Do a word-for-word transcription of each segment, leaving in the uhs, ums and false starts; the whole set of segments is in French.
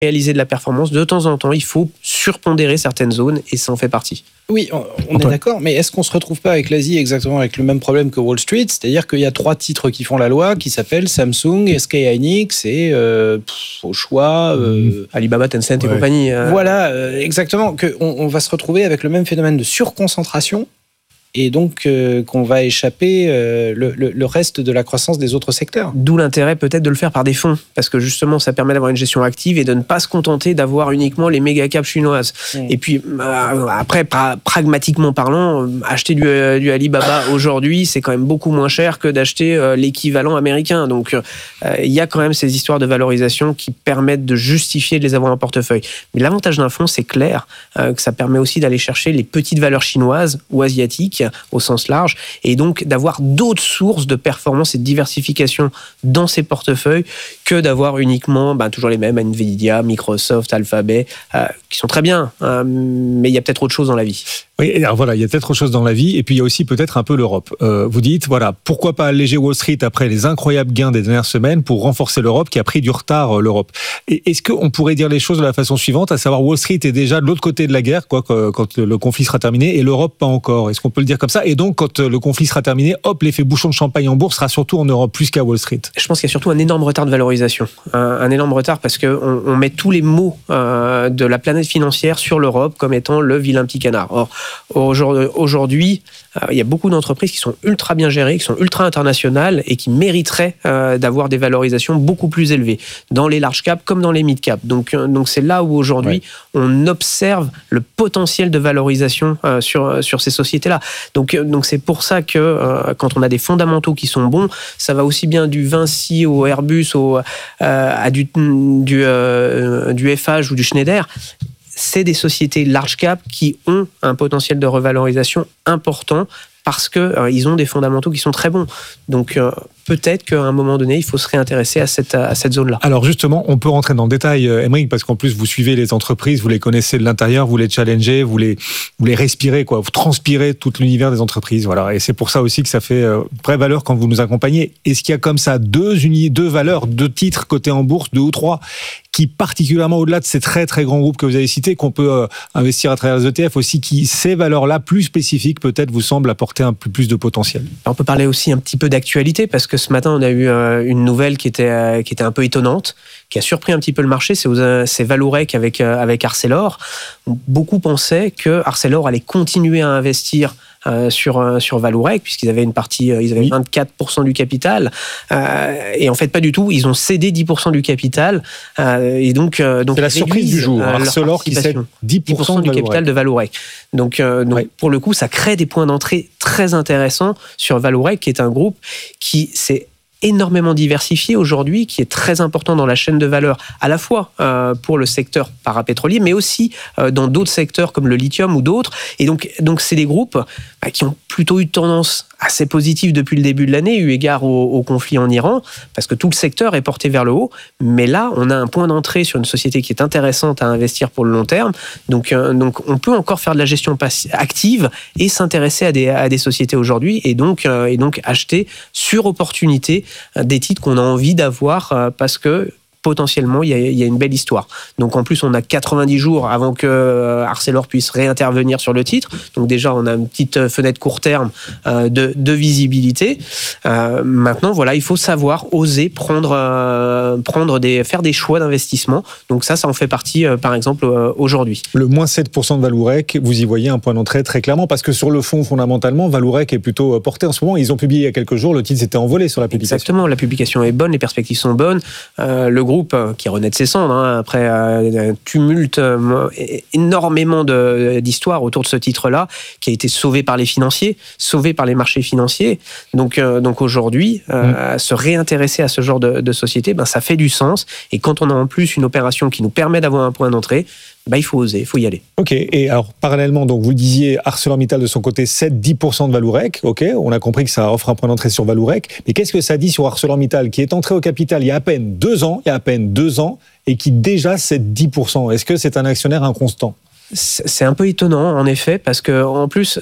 réaliser de la performance, de temps en temps, il faut surpondérer certaines zones et ça en fait partie. Oui, on, on est d'accord, mais est-ce qu'on se retrouve pas avec l'Asie exactement avec le même problème que Wall Street ? C'est-à-dire qu'il y a trois titres qui font la loi, qui s'appellent Samsung, S K Hynix et euh, pff, au choix euh, Alibaba, Tencent ouais. et compagnie. Euh... Voilà, euh, exactement. Que on, on va se retrouver avec le même phénomène de surconcentration. Et donc euh, qu'on va échapper euh, le, le, le reste de la croissance des autres secteurs. D'où l'intérêt peut-être de le faire par des fonds, parce que justement ça permet d'avoir une gestion active et de ne pas se contenter d'avoir uniquement les méga caps chinoises. Mmh. Et puis euh, après, pra- pragmatiquement parlant, acheter du, euh, du Alibaba aujourd'hui, c'est quand même beaucoup moins cher que d'acheter euh, l'équivalent américain. Donc il euh, y a quand même ces histoires de valorisation qui permettent de justifier de les avoir en portefeuille. Mais l'avantage d'un fonds, c'est clair euh, que ça permet aussi d'aller chercher les petites valeurs chinoises ou asiatiques au sens large, et donc d'avoir d'autres sources de performance et de diversification dans ces portefeuilles que d'avoir uniquement ben, toujours les mêmes, Nvidia, Microsoft, Alphabet, euh, qui sont très bien, euh, mais il y a peut-être autre chose dans la vie. Oui, alors voilà, il y a peut-être autre chose dans la vie, et puis il y a aussi peut-être un peu l'Europe. Euh, vous dites, voilà, pourquoi pas alléger Wall Street après les incroyables gains des dernières semaines pour renforcer l'Europe qui a pris du retard, euh, l'Europe. Et est-ce qu'on pourrait dire les choses de la façon suivante, à savoir Wall Street est déjà de l'autre côté de la guerre, quoi, quand le conflit sera terminé, et l'Europe pas encore. Est-ce qu'on peut le dire comme ça ? Et donc, quand le conflit sera terminé, hop, l'effet bouchon de champagne en bourse sera surtout en Europe plus qu'à Wall Street. Je pense qu'il y a surtout un énorme retard de valorisation, un, un énorme retard parce que on, on met tous les maux euh, de la planète financière sur l'Europe comme étant le vilain petit canard. Or, aujourd'hui Aujourd'hui, euh, il y a beaucoup d'entreprises qui sont ultra bien gérées, qui sont ultra internationales et qui mériteraient euh, d'avoir des valorisations beaucoup plus élevées dans les large caps comme dans les mid caps. Donc, euh, donc c'est là où aujourd'hui ouais. on observe le potentiel de valorisation euh, sur sur ces sociétés-là. Donc euh, donc c'est pour ça que euh, quand on a des fondamentaux qui sont bons, ça va aussi bien du Vinci au Airbus au euh, à du du euh, du F H ou du Schneider. C'est des sociétés large cap qui ont un potentiel de revalorisation important parce qu'ils euh, ont des fondamentaux qui sont très bons. Donc euh, peut-être qu'à un moment donné, il faut se réintéresser à cette, à cette zone-là. Alors justement, on peut rentrer dans le détail, Aymeric, parce qu'en plus, vous suivez les entreprises, vous les connaissez de l'intérieur, vous les challengez, vous les, vous les respirez, quoi. Vous transpirez tout l'univers des entreprises. Voilà. Et c'est pour ça aussi que ça fait euh, vraie valeur quand vous nous accompagnez. Est-ce qu'il y a comme ça deux, uni- deux valeurs, deux titres cotés en bourse, deux ou trois, qui particulièrement au-delà de ces très très grands groupes que vous avez cités, qu'on peut euh, investir à travers les E T F aussi, qui ces valeurs-là plus spécifiques peut-être vous semblent apporter un peu plus de potentiel. On peut parler aussi un petit peu d'actualité parce que ce matin on a eu euh, une nouvelle qui était euh, qui était un peu étonnante, qui a surpris un petit peu le marché. C'est, euh, c'est Vallourec avec euh, avec Arcelor. Beaucoup pensaient que Arcelor allait continuer à investir Euh, sur euh, sur Vallourec puisqu'ils avaient une partie, euh, ils avaient oui. vingt-quatre pour cent du capital euh, et en fait pas du tout. Ils ont cédé dix pour cent du capital euh, et donc euh, donc c'est la surprise du jour. Euh, Arcelor qui cède dix pour cent du capital de Vallourec. Donc euh, donc ouais. pour le coup, ça crée des points d'entrée très intéressants sur Vallourec, qui est un groupe qui s'est énormément diversifié aujourd'hui, qui est très important dans la chaîne de valeur, à la fois euh, pour le secteur parapétrolier, mais aussi euh, dans d'autres secteurs comme le lithium ou d'autres. Et donc, donc c'est des groupes bah, qui ont plutôt eu tendance assez positive depuis le début de l'année, eu égard au, au conflit en Iran, parce que tout le secteur est porté vers le haut. Mais là, on a un point d'entrée sur une société qui est intéressante à investir pour le long terme. Donc, euh, donc on peut encore faire de la gestion passi- active et s'intéresser à des, à des sociétés aujourd'hui, et donc, euh, et donc acheter sur opportunité des titres qu'on a envie d'avoir euh, parce que potentiellement, il y, a, il y a une belle histoire. Donc, en plus, on a quatre-vingt-dix jours avant que euh, Arcelor puisse réintervenir sur le titre. Donc, déjà, on a une petite fenêtre court terme euh, de, de visibilité. Euh, maintenant, voilà, il faut savoir oser prendre, euh, prendre des, faire des choix d'investissement. Donc, ça, ça en fait partie, euh, par exemple, euh, aujourd'hui. Le moins sept pour cent de Vallourec, vous y voyez un point d'entrée très clairement, parce que sur le fond, fondamentalement, Vallourec est plutôt porté en ce moment. Ils ont publié il y a quelques jours, le titre s'était envolé sur la publication. Exactement, la publication est bonne, les perspectives sont bonnes. Euh, le groupe qui renaît de ses cendres, hein, après un tumulte, euh, énormément de, d'histoires autour de ce titre-là, qui a été sauvé par les financiers, sauvé par les marchés financiers. Donc, euh, donc aujourd'hui, euh, mmh. se réintéresser à ce genre de, de société, ben, ça fait du sens. Et quand on a en plus une opération qui nous permet d'avoir un point d'entrée, bah, il faut oser, il faut y aller. Ok, et alors parallèlement, donc vous le disiez, ArcelorMittal de son côté cède dix pour cent de Vallourec. Ok, on a compris que ça offre un point d'entrée sur Vallourec. Mais qu'est-ce que ça dit sur ArcelorMittal, qui est entré au capital il y a à peine deux ans, il y a à peine deux ans, et qui déjà cède dix pour cent? Est-ce que c'est un actionnaire inconstant? C'est un peu étonnant, en effet, parce que en plus,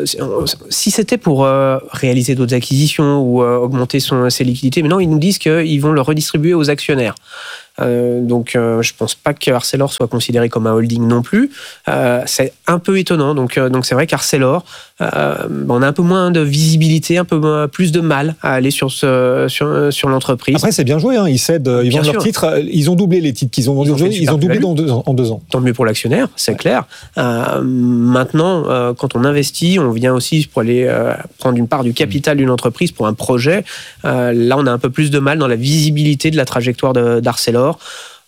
si c'était pour euh, réaliser d'autres acquisitions ou euh, augmenter son, ses liquidités, mais non, ils nous disent qu'ils vont le redistribuer aux actionnaires. Euh, donc, euh, je pense pas que Arcelor soit considéré comme un holding non plus. Euh, c'est un peu étonnant. Donc, euh, donc c'est vrai qu'Arcelor, euh, on a un peu moins de visibilité, un peu plus de mal à aller sur ce, sur, sur l'entreprise. Après, c'est bien joué. Hein. Ils cèdent, ils vendent leurs titres. Ils ont doublé les titres qu'ils ont vendus. Ils, ils ont doublé dans deux ans, en deux ans. Tant mieux pour l'actionnaire, c'est ouais. clair. Euh, maintenant, euh, quand on investit, on vient aussi pour aller euh, prendre une part du capital d'une entreprise pour un projet. Euh, là, on a un peu plus de mal dans la visibilité de la trajectoire de, d'Arcelor.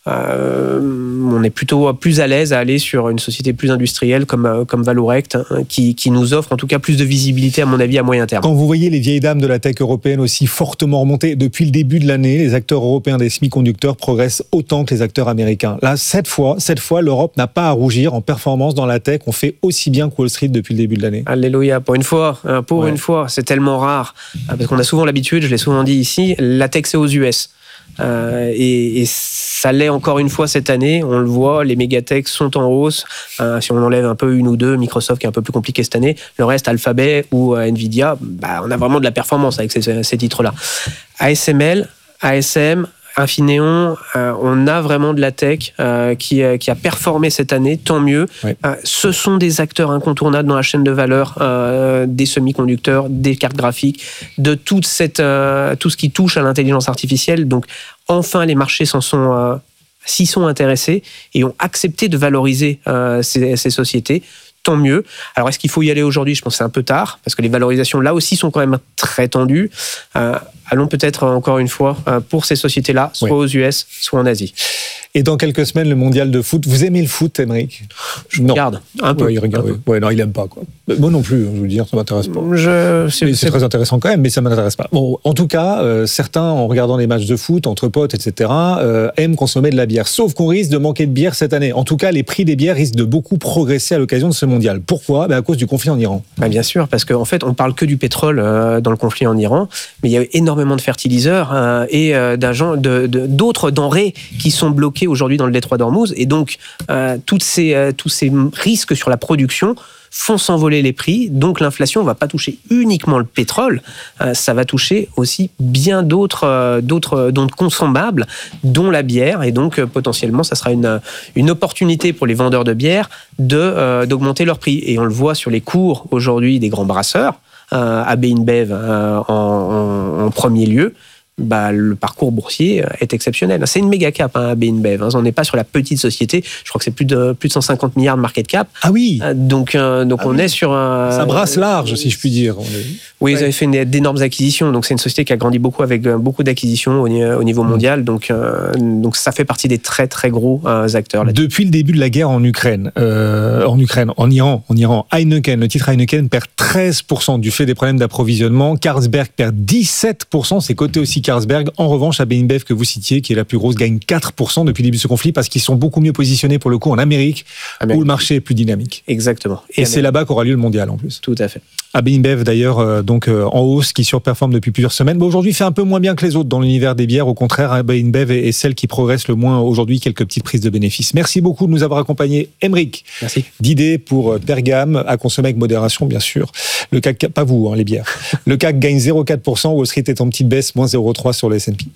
Euh, on est plutôt plus à l'aise à aller sur une société plus industrielle comme, comme Valorect, hein, qui, qui nous offre en tout cas plus de visibilité, à mon avis, à moyen terme. Quand vous voyez les vieilles dames de la tech européenne aussi fortement remonter, depuis le début de l'année, les acteurs européens des semi-conducteurs progressent autant que les acteurs américains. Là, cette fois, cette fois, l'Europe n'a pas à rougir en performance dans la tech. On fait aussi bien que Wall Street depuis le début de l'année. Alléluia, pour une fois, pour ouais. une fois, c'est tellement rare, parce qu'on a souvent l'habitude, je l'ai souvent dit ici, la tech c'est aux U S. Euh, et, et ça l'est encore une fois cette année, on le voit, les mégatechs sont en hausse. Euh, si on enlève un peu une ou deux, Microsoft qui est un peu plus compliqué cette année, le reste, Alphabet ou euh, Nvidia, bah, on a vraiment de la performance avec ces, ces titres-là. A S M L, A S M, Infineon, euh, on a vraiment de la tech euh, qui, euh, qui a performé cette année, tant mieux. Oui. Euh, ce sont des acteurs incontournables dans la chaîne de valeur euh, des semi-conducteurs, des cartes graphiques, de toute cette, euh, tout ce qui touche à l'intelligence artificielle. Donc, enfin, les marchés s'en sont, euh, s'y sont intéressés et ont accepté de valoriser euh, ces, ces sociétés. Tant mieux. Alors, est-ce qu'il faut y aller aujourd'hui ? Je pense que c'est un peu tard, parce que les valorisations, là aussi, sont quand même très tendues. Euh, allons peut-être, encore une fois, euh, pour ces sociétés-là, soit oui. aux U S, soit en Asie. Et dans quelques semaines, le mondial de foot. Vous aimez le foot, Aymeric ? Je non. regarde un peu. Ouais, il regarde. Un peu. Ouais, non, il aime pas, quoi. Moi non plus, je veux dire, ça m'intéresse pas. Je... C'est, c'est, c'est très intéressant quand même, mais ça m'intéresse pas. Bon, en tout cas, euh, certains, en regardant les matchs de foot entre potes, et cetera, euh, aiment consommer de la bière. Sauf qu'on risque de manquer de bière cette année. En tout cas, les prix des bières risquent de beaucoup progresser à l'occasion de ce mondial. Pourquoi ? Ben, à cause du conflit en Iran. Ben, bien sûr, parce qu'en fait, on parle que du pétrole euh, dans le conflit en Iran, mais il y a énormément de fertiliseurs euh, et euh, d'agents, de, de, d'autres denrées qui sont bloquées aujourd'hui dans le détroit d'Ormuz, et donc euh, toutes ces, euh, tous ces risques sur la production font s'envoler les prix, donc l'inflation ne va pas toucher uniquement le pétrole, euh, ça va toucher aussi bien d'autres, euh, d'autres, d'autres consommables, dont la bière, et donc euh, potentiellement ça sera une, une opportunité pour les vendeurs de bière de, euh, d'augmenter leur prix. Et on le voit sur les cours aujourd'hui des grands brasseurs, euh, A B InBev euh, en, en, en premier lieu. Bah, le parcours boursier est exceptionnel. C'est une méga cap, hein, A B InBev. Hein. On n'est pas sur la petite société. Je crois que c'est plus de, plus de cent cinquante milliards de market cap. Ah oui. Donc, euh, donc ah on oui. est sur un... Ça brasse large, si je puis dire. On est... Oui, ouais. ils avaient fait une, d'énormes acquisitions. Donc, c'est une société qui a grandi beaucoup avec beaucoup d'acquisitions au, au niveau mondial. Donc, euh, donc, ça fait partie des très, très gros euh, acteurs. Là-dessus. Depuis le début de la guerre en Ukraine, euh, en Ukraine, en Iran, en Iran, Heineken, le titre Heineken perd treize pour cent du fait des problèmes d'approvisionnement. Carlsberg perd dix-sept pour cent. C'est coté aussi Carlsberg. En revanche, A B InBev que vous citiez, qui est la plus grosse, gagne quatre pour cent depuis le début de ce conflit parce qu'ils sont beaucoup mieux positionnés pour le coup en Amérique, Amérique. où le marché est plus dynamique. Exactement. Et, Et c'est là-bas qu'aura lieu le mondial en plus. Tout à fait. A B InBev d'ailleurs, euh, donc euh, en hausse, qui surperforme depuis plusieurs semaines. Bon, aujourd'hui, fait un peu moins bien que les autres dans l'univers des bières. Au contraire, A B InBev est, est celle qui progresse le moins aujourd'hui. Quelques petites prises de bénéfices. Merci beaucoup de nous avoir accompagnés, Aymeric. Merci. D'idées pour Pergame, à consommer avec modération, bien sûr. Le C A C, pas vous, hein, les bières. Le C A C gagne zéro virgule quatre pour cent. Wall Street est en petite baisse, moins zéro virgule trois sur le S and P.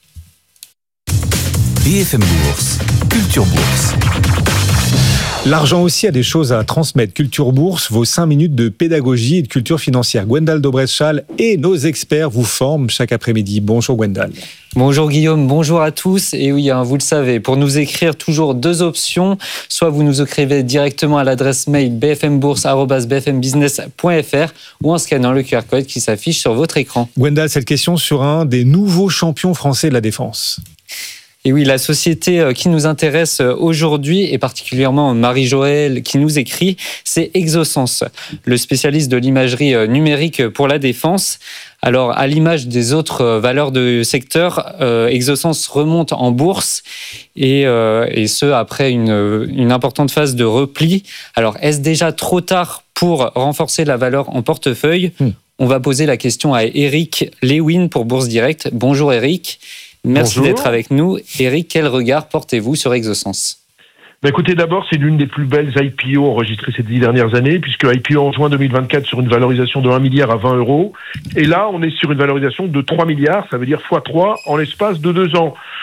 B F M Bourse, Culture Bourse. L'argent aussi a des choses à transmettre. Culture Bourse, vos cinq minutes de pédagogie et de culture financière. Gwendal Dobrez-Schall et nos experts vous forment chaque après-midi. Bonjour Gwendal. Bonjour Guillaume, bonjour à tous. Et oui, hein, vous le savez, pour nous écrire, toujours deux options. Soit vous nous écrivez directement à l'adresse mail b f m bourse arobase b f m business point f r ou en scannant le Q R code qui s'affiche sur votre écran. Gwendal, cette question sur un des nouveaux champions français de la défense. Et oui, la société qui nous intéresse aujourd'hui, et particulièrement Marie-Joëlle qui nous écrit, c'est Exosens, le spécialiste de l'imagerie numérique pour la défense. Alors, à l'image des autres valeurs de secteur, euh, Exosens remonte en bourse et, euh, et ce, après une, une importante phase de repli. Alors, est-ce déjà trop tard pour renforcer la valeur en portefeuille ? hmm. On va poser la question à Eric Lewin pour Bourse Direct. Bonjour Eric. Merci Bonjour. D'être avec nous. Eric, quel regard portez-vous sur Exosens ? Ben écoutez, d'abord, c'est l'une des plus belles I P O enregistrées ces dix dernières années, puisque I P O en juin deux mille vingt-quatre sur une valorisation de un milliard à vingt euros. Et là, on est sur une valorisation de trois milliards, ça veut dire fois trois en l'espace de deux ans.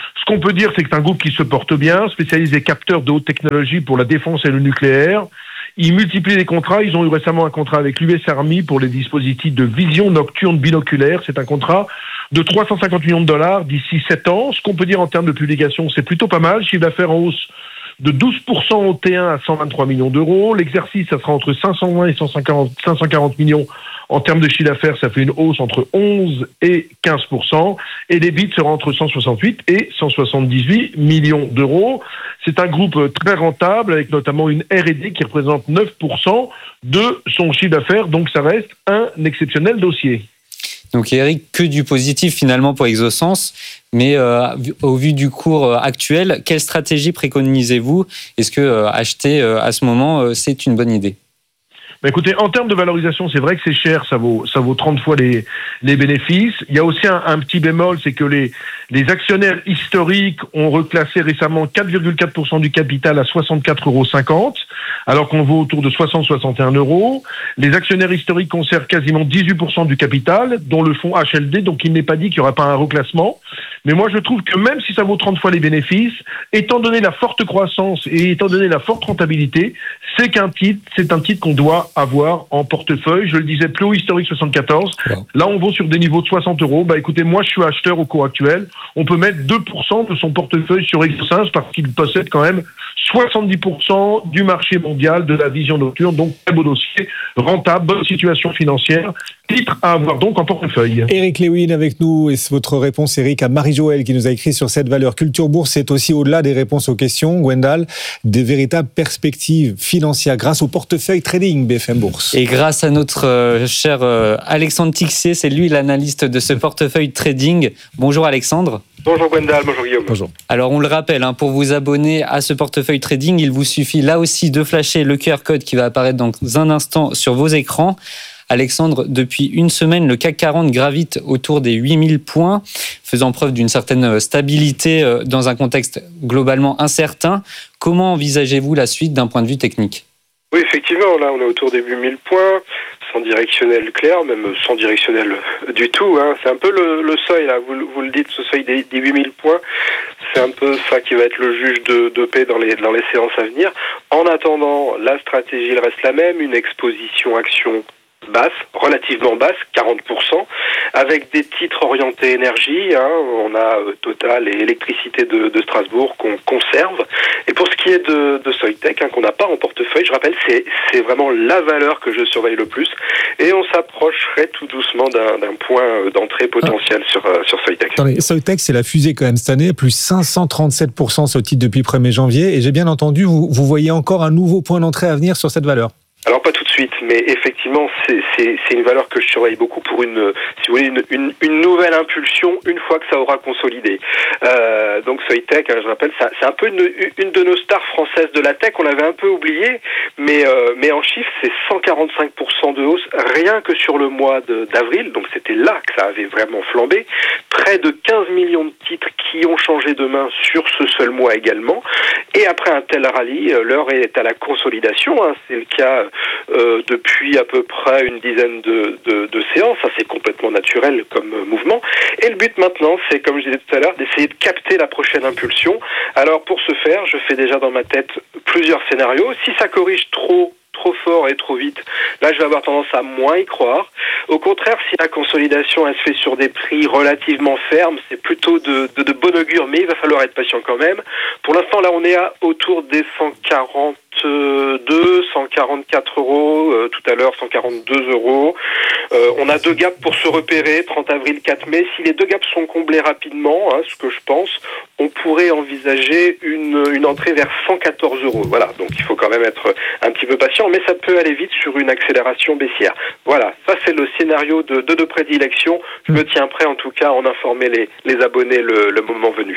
Ce qu'on peut dire, c'est que c'est un groupe qui se porte bien, spécialise des capteurs de haute technologie pour la défense et le nucléaire. Ils multiplient les contrats. Ils ont eu récemment un contrat avec l'U S Army pour les dispositifs de vision nocturne binoculaire. C'est un contrat de trois cent cinquante millions de dollars d'ici sept ans. Ce qu'on peut dire en termes de publication, c'est plutôt pas mal. Chiffre d'affaires en hausse de douze pour cent au T un à cent vingt-trois millions d'euros. L'exercice, ça sera entre cinq cent vingt et cinq cent quarante millions. En termes de chiffre d'affaires, ça fait une hausse entre onze et quinze pour cent. Et l'E B I T sera entre cent soixante-huit et cent soixante-dix-huit millions d'euros. C'est un groupe très rentable, avec notamment une R et D qui représente neuf pour cent de son chiffre d'affaires. Donc ça reste un exceptionnel dossier. Donc Eric, que du positif finalement pour Exosens, mais euh, au vu du cours actuel, quelle stratégie préconisez-vous ? Est-ce que euh, acheter euh, à ce moment, euh, c'est une bonne idée ? Bah écoutez, en termes de valorisation, c'est vrai que c'est cher, ça vaut ça vaut trente fois les les bénéfices. Il y a aussi un, un petit bémol, c'est que les les actionnaires historiques ont reclassé récemment quatre virgule quatre pour cent du capital à soixante-quatre euros cinquante, alors qu'on vaut autour de soixante à soixante et un euros. Les actionnaires historiques conservent quasiment dix-huit pour cent du capital, dont le fonds H L D, donc il n'est pas dit qu'il n'y aura pas un reclassement. Mais moi, je trouve que même si ça vaut trente fois les bénéfices, étant donné la forte croissance et étant donné la forte rentabilité, c'est qu'un titre, c'est un titre qu'on doit avoir en portefeuille. Je le disais, plus haut historique soixante-quatorze. Wow. Là, on vaut sur des niveaux de soixante euros. Bah, écoutez, moi, je suis acheteur au cours actuel. On peut mettre deux pour cent de son portefeuille sur Exosens parce qu'il possède quand même soixante-dix pour cent du marché mondial de la vision nocturne. Donc, très beau dossier, rentable, bonne situation financière. Titre à avoir donc en portefeuille. Eric Lewin avec nous et votre réponse, Eric, à Marie-Joëlle qui nous a écrit sur cette valeur. Culture Bourse, c'est aussi au-delà des réponses aux questions, Gwendal, des véritables perspectives financières grâce au portefeuille trading B F M Bourse. Et grâce à notre euh, cher euh, Alexandre Tixier, c'est lui l'analyste de ce portefeuille trading. Bonjour Alexandre. Bonjour Gwendal, bonjour Guillaume. Bonjour. Alors on le rappelle, hein, pour vous abonner à ce portefeuille trading, il vous suffit là aussi de flasher le Q R code qui va apparaître dans un instant sur vos écrans. Alexandre, depuis une semaine, le C A C quarante gravite autour des huit mille points, faisant preuve d'une certaine stabilité dans un contexte globalement incertain. Comment envisagez-vous la suite d'un point de vue technique ? Oui, effectivement, là on est autour des huit mille points, sans directionnel clair, même sans directionnel du tout. Hein. C'est un peu le, le seuil, là, vous, vous le dites, ce seuil des, des huit mille points, c'est un peu ça qui va être le juge de, de paix dans les, dans les séances à venir. En attendant, la stratégie elle reste la même, une exposition action basse, relativement basse, quarante pour cent, avec des titres orientés énergie. Hein, on a euh, Total et électricité de, de Strasbourg qu'on conserve. Et pour ce qui est de, de Soitec, hein, qu'on n'a pas en portefeuille, je rappelle, c'est, c'est vraiment la valeur que je surveille le plus. Et on s'approcherait tout doucement d'un, d'un point d'entrée potentiel ah. sur, euh, sur Soitec. Attendez, Soitec, c'est la fusée quand même cette année, plus cinq cent trente-sept pour cent ce titre depuis le premier janvier. Et j'ai bien entendu, vous, vous voyez encore un nouveau point d'entrée à venir sur cette valeur ? Alors pas tout de suite, mais effectivement c'est, c'est, c'est une valeur que je surveille beaucoup pour une, si vous voulez, une, une, une nouvelle impulsion une fois que ça aura consolidé. Euh, donc Soitec, hein, je rappelle, ça, c'est un peu une, une de nos stars françaises de la tech, on l'avait un peu oublié, mais, euh, mais en chiffres c'est cent quarante-cinq pour cent de hausse rien que sur le mois de, d'avril, donc c'était là que ça avait vraiment flambé. Près de quinze millions de titres qui ont changé de main sur ce seul mois également. Et après un tel rallye, l'heure est à la consolidation, hein, c'est le cas Euh, depuis à peu près une dizaine de, de, de séances. Ça, c'est complètement naturel comme euh, mouvement. Et le but maintenant, c'est, comme je disais tout à l'heure, d'essayer de capter la prochaine impulsion. Alors, pour ce faire, je fais déjà dans ma tête plusieurs scénarios. Si ça corrige trop, trop fort et trop vite, là, je vais avoir tendance à moins y croire. Au contraire, si la consolidation, elle se fait sur des prix relativement fermes, c'est plutôt de, de, de bon augure, mais il va falloir être patient quand même. Pour l'instant, là, on est à autour des cent quarante-deux, cent quarante-quatre euros, euh, tout à l'heure cent quarante-deux euros. Euh, on a deux gaps pour se repérer, trente avril, quatre mai. Si les deux gaps sont comblés rapidement, hein, ce que je pense, on pourrait envisager une, une entrée vers cent quatorze euros. Voilà, donc il faut quand même être un petit peu patient, mais ça peut aller vite sur une accélération baissière. Voilà, ça c'est le scénario de, de, de prédilection. Je me tiens prêt en tout cas à en informer les, les abonnés le, le moment venu.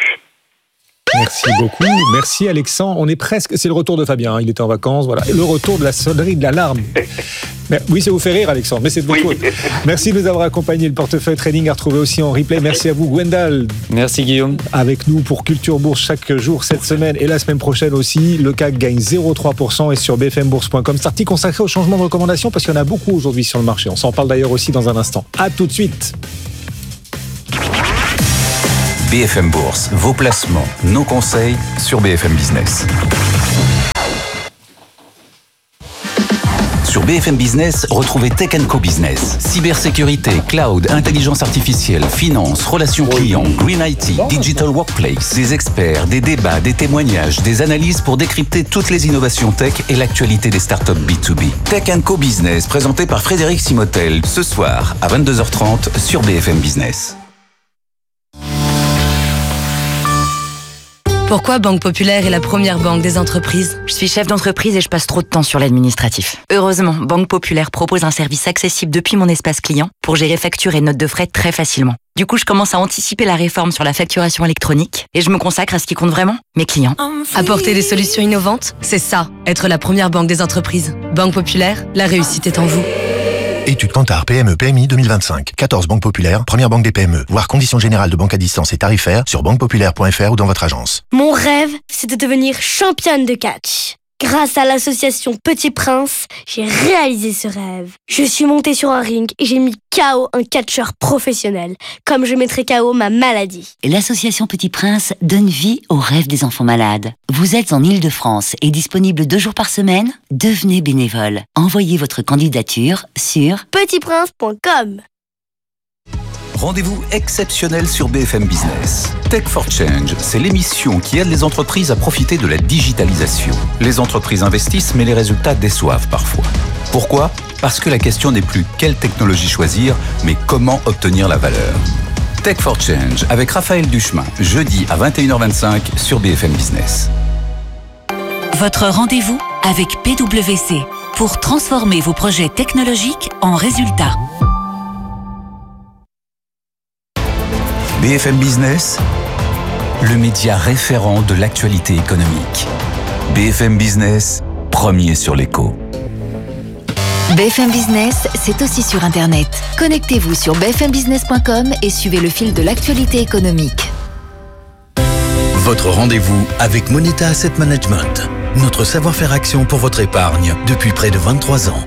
Merci beaucoup. Merci Alexandre. On est presque, c'est le retour de Fabien, il était en vacances, voilà. Le retour de la sonnerie de l'alarme. Mais, oui, ça vous fait rire Alexandre, mais c'est de votre faute. Oui. Merci de nous avoir accompagné. Le portefeuille trading à retrouver aussi en replay. Merci à vous Gwendal. Merci Guillaume. Avec nous pour Culture Bourse chaque jour cette semaine et la semaine prochaine aussi. Le C A C gagne zéro virgule trois pour cent et sur b f m bourse point com. C'est un article consacré au changement de recommandation parce qu'il y en a beaucoup aujourd'hui sur le marché. On s'en parle d'ailleurs aussi dans un instant. À tout de suite. B F M Bourse, vos placements, nos conseils sur B F M Business. Sur B F M Business, retrouvez Tech and Co Business. Cybersécurité, cloud, intelligence artificielle, finance, relations clients, green I T, digital workplace. Des experts, des débats, des témoignages, des analyses pour décrypter toutes les innovations tech et l'actualité des startups B deux B. Tech and Co Business, présenté par Frédéric Simotel, ce soir à vingt-deux heures trente sur B F M Business. Pourquoi Banque Populaire est la première banque des entreprises ? Je suis chef d'entreprise et je passe trop de temps sur l'administratif. Heureusement, Banque Populaire propose un service accessible depuis mon espace client pour gérer factures et notes de frais très facilement. Du coup, je commence à anticiper la réforme sur la facturation électronique et je me consacre à ce qui compte vraiment, mes clients. Apporter des solutions innovantes, c'est ça, être la première banque des entreprises. Banque Populaire, la réussite est en vous. Étude Kantar P M E P M I deux mille vingt-cinq. quatorze banques populaires, première banque des P M E. Voir conditions générales de banque à distance et tarifaires sur banque populaire point f r ou dans votre agence. Mon rêve, c'est de devenir championne de catch. Grâce à l'association Petit Prince, j'ai réalisé ce rêve. Je suis montée sur un ring et j'ai mis K O un catcheur professionnel, comme je mettrai K O ma maladie. L'association Petit Prince donne vie aux rêves des enfants malades. Vous êtes en Île-de-France et disponible deux jours par semaine ? Devenez bénévole. Envoyez votre candidature sur petit prince point com. Rendez-vous exceptionnel sur B F M Business. Tech for Change, c'est l'émission qui aide les entreprises à profiter de la digitalisation. Les entreprises investissent, mais les résultats déçoivent parfois. Pourquoi ? Parce que la question n'est plus quelle technologie choisir, mais comment obtenir la valeur. Tech for Change avec Raphaël Duchemin, jeudi à vingt et une heures vingt-cinq sur B F M Business. votre rendez-vous avec P W C pour transformer vos projets technologiques en résultats. B F M Business, le média référent de l'actualité économique. B F M Business, premier sur l'écho. B F M Business, c'est aussi sur Internet. Connectez-vous sur b f m business point com et suivez le fil de l'actualité économique. Votre rendez-vous avec Moneta Asset Management. Notre savoir-faire action pour votre épargne depuis près de vingt-trois ans.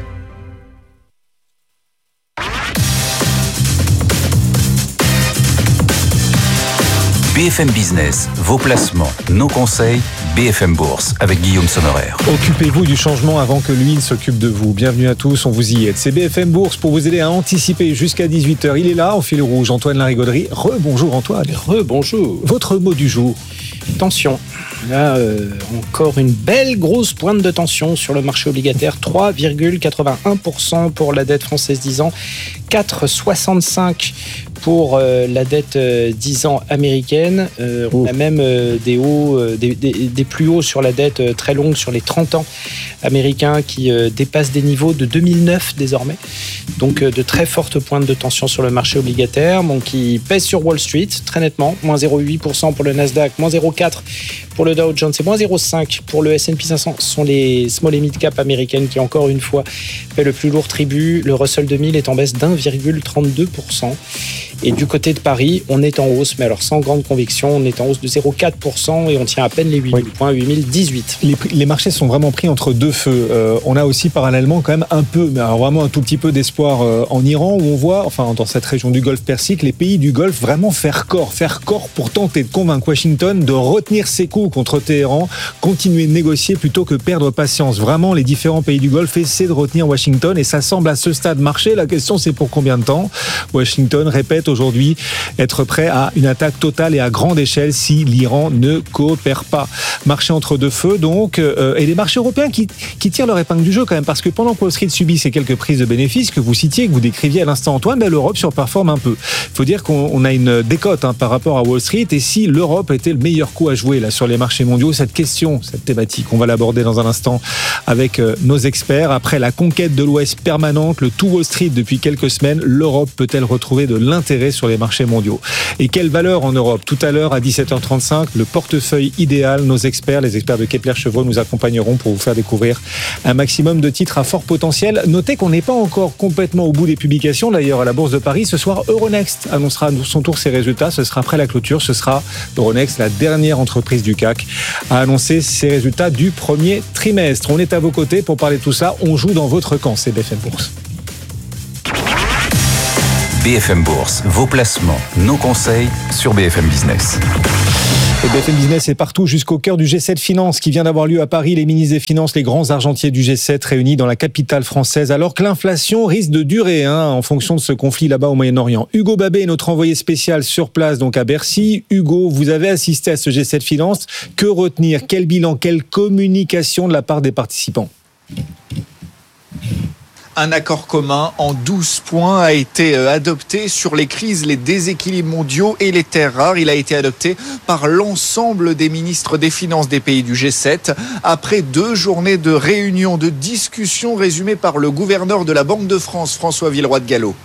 B F M Business, vos placements, nos conseils, B F M Bourse avec Guillaume Sommerer. Occupez-vous du changement avant que lui ne s'occupe de vous. Bienvenue à tous, on vous y aide. C'est B F M Bourse pour vous aider à anticiper jusqu'à dix-huit heures. Il est là, au fil rouge, Antoine Larigauderie. Rebonjour Antoine. Rebonjour. Votre mot du jour. Tension. Là, euh, encore une belle grosse pointe de tension sur le marché obligataire. trois virgule quatre-vingt-un pour cent pour la dette française dix ans. quatre virgule soixante-cinq pour euh, la dette euh, dix ans américaine. Euh, on a même euh, des hauts, euh, des, des, des plus hauts sur la dette euh, très longue sur les trente ans américains qui euh, dépassent des niveaux de deux mille neuf désormais. Donc euh, de très fortes pointes de tension sur le marché obligataire, bon, qui pèsent sur Wall Street très nettement. moins zéro virgule huit pour cent pour le Nasdaq, moins zéro virgule quatre pour cent pour le Dow Jones et moins zéro virgule cinq pour cent pour le S and P cinq cents. Ce sont les small et mid cap américaines qui encore une fois paient le plus lourd tribut. Le Russell deux mille est en baisse d'un virgule trente-deux pour cent. Et du côté de Paris, on est en hausse, mais alors sans grande conviction, on est en hausse de zéro virgule quatre pour cent et on tient à peine les huit mille points, huit mille dix-huit. Les, les marchés sont vraiment pris entre deux feux. Euh, on a aussi parallèlement quand même un peu, mais alors vraiment un tout petit peu d'espoir euh, en Iran, où on voit, enfin dans cette région du Golfe Persique, les pays du Golfe vraiment faire corps, faire corps pour tenter de convaincre Washington de retenir ses coups contre Téhéran, continuer de négocier plutôt que perdre patience. Vraiment, les différents pays du Golfe essaient de retenir Washington et ça semble à ce stade marcher. La question, c'est pour combien de temps ? Washington répète aujourd'hui être prêt à une attaque totale et à grande échelle si l'Iran ne coopère pas. Marché entre deux feux donc, euh, et les marchés européens qui, qui tirent leur épingle du jeu quand même, parce que pendant que Wall Street subit ces quelques prises de bénéfices que vous citiez, que vous décriviez à l'instant Antoine, ben, l'Europe surperforme un peu. Il faut dire qu'on on a une décote hein, par rapport à Wall Street, et si l'Europe était le meilleur coup à jouer là sur les marchés mondiaux, cette question, cette thématique, on va l'aborder dans un instant avec euh, nos experts. Après la conquête de l'Ouest permanente, le tout Wall Street depuis quelques semaines, l'Europe peut-elle retrouver de l'intérêt sur les marchés mondiaux? Et quelle valeur en Europe? Tout à l'heure à dix-sept heures trente-cinq, le portefeuille idéal. Nos experts, les experts de Kepler Cheuvreux, nous accompagneront pour vous faire découvrir un maximum de titres à fort potentiel. Notez qu'on n'est pas encore complètement au bout des publications. D'ailleurs, à la Bourse de Paris, ce soir, Euronext annoncera à son tour ses résultats. Ce sera après la clôture. Ce sera Euronext, la dernière entreprise du C A C, à annoncer ses résultats du premier trimestre. On est à vos côtés pour parler de tout ça. On joue dans votre camp, c'est B F M Bourse. B B F M Bourse, vos placements, nos conseils sur B F M Business. Et B F M Business est partout jusqu'au cœur du G sept Finance qui vient d'avoir lieu à Paris. Les ministres des Finances, les grands argentiers du G sept réunis dans la capitale française alors que l'inflation risque de durer hein, en fonction de ce conflit là-bas au Moyen-Orient. Hugo Babet est notre envoyé spécial sur place donc à Bercy. Hugo, vous avez assisté à ce G sept Finance. Que retenir? Quel bilan? Quelle communication de la part des participants? Un accord commun en douze points a été adopté sur les crises, les déséquilibres mondiaux et les terres rares. Il a été adopté par l'ensemble des ministres des Finances des pays du G sept après deux journées de réunions, de discussions résumées par le gouverneur de la Banque de France, François Villeroy de Galhau.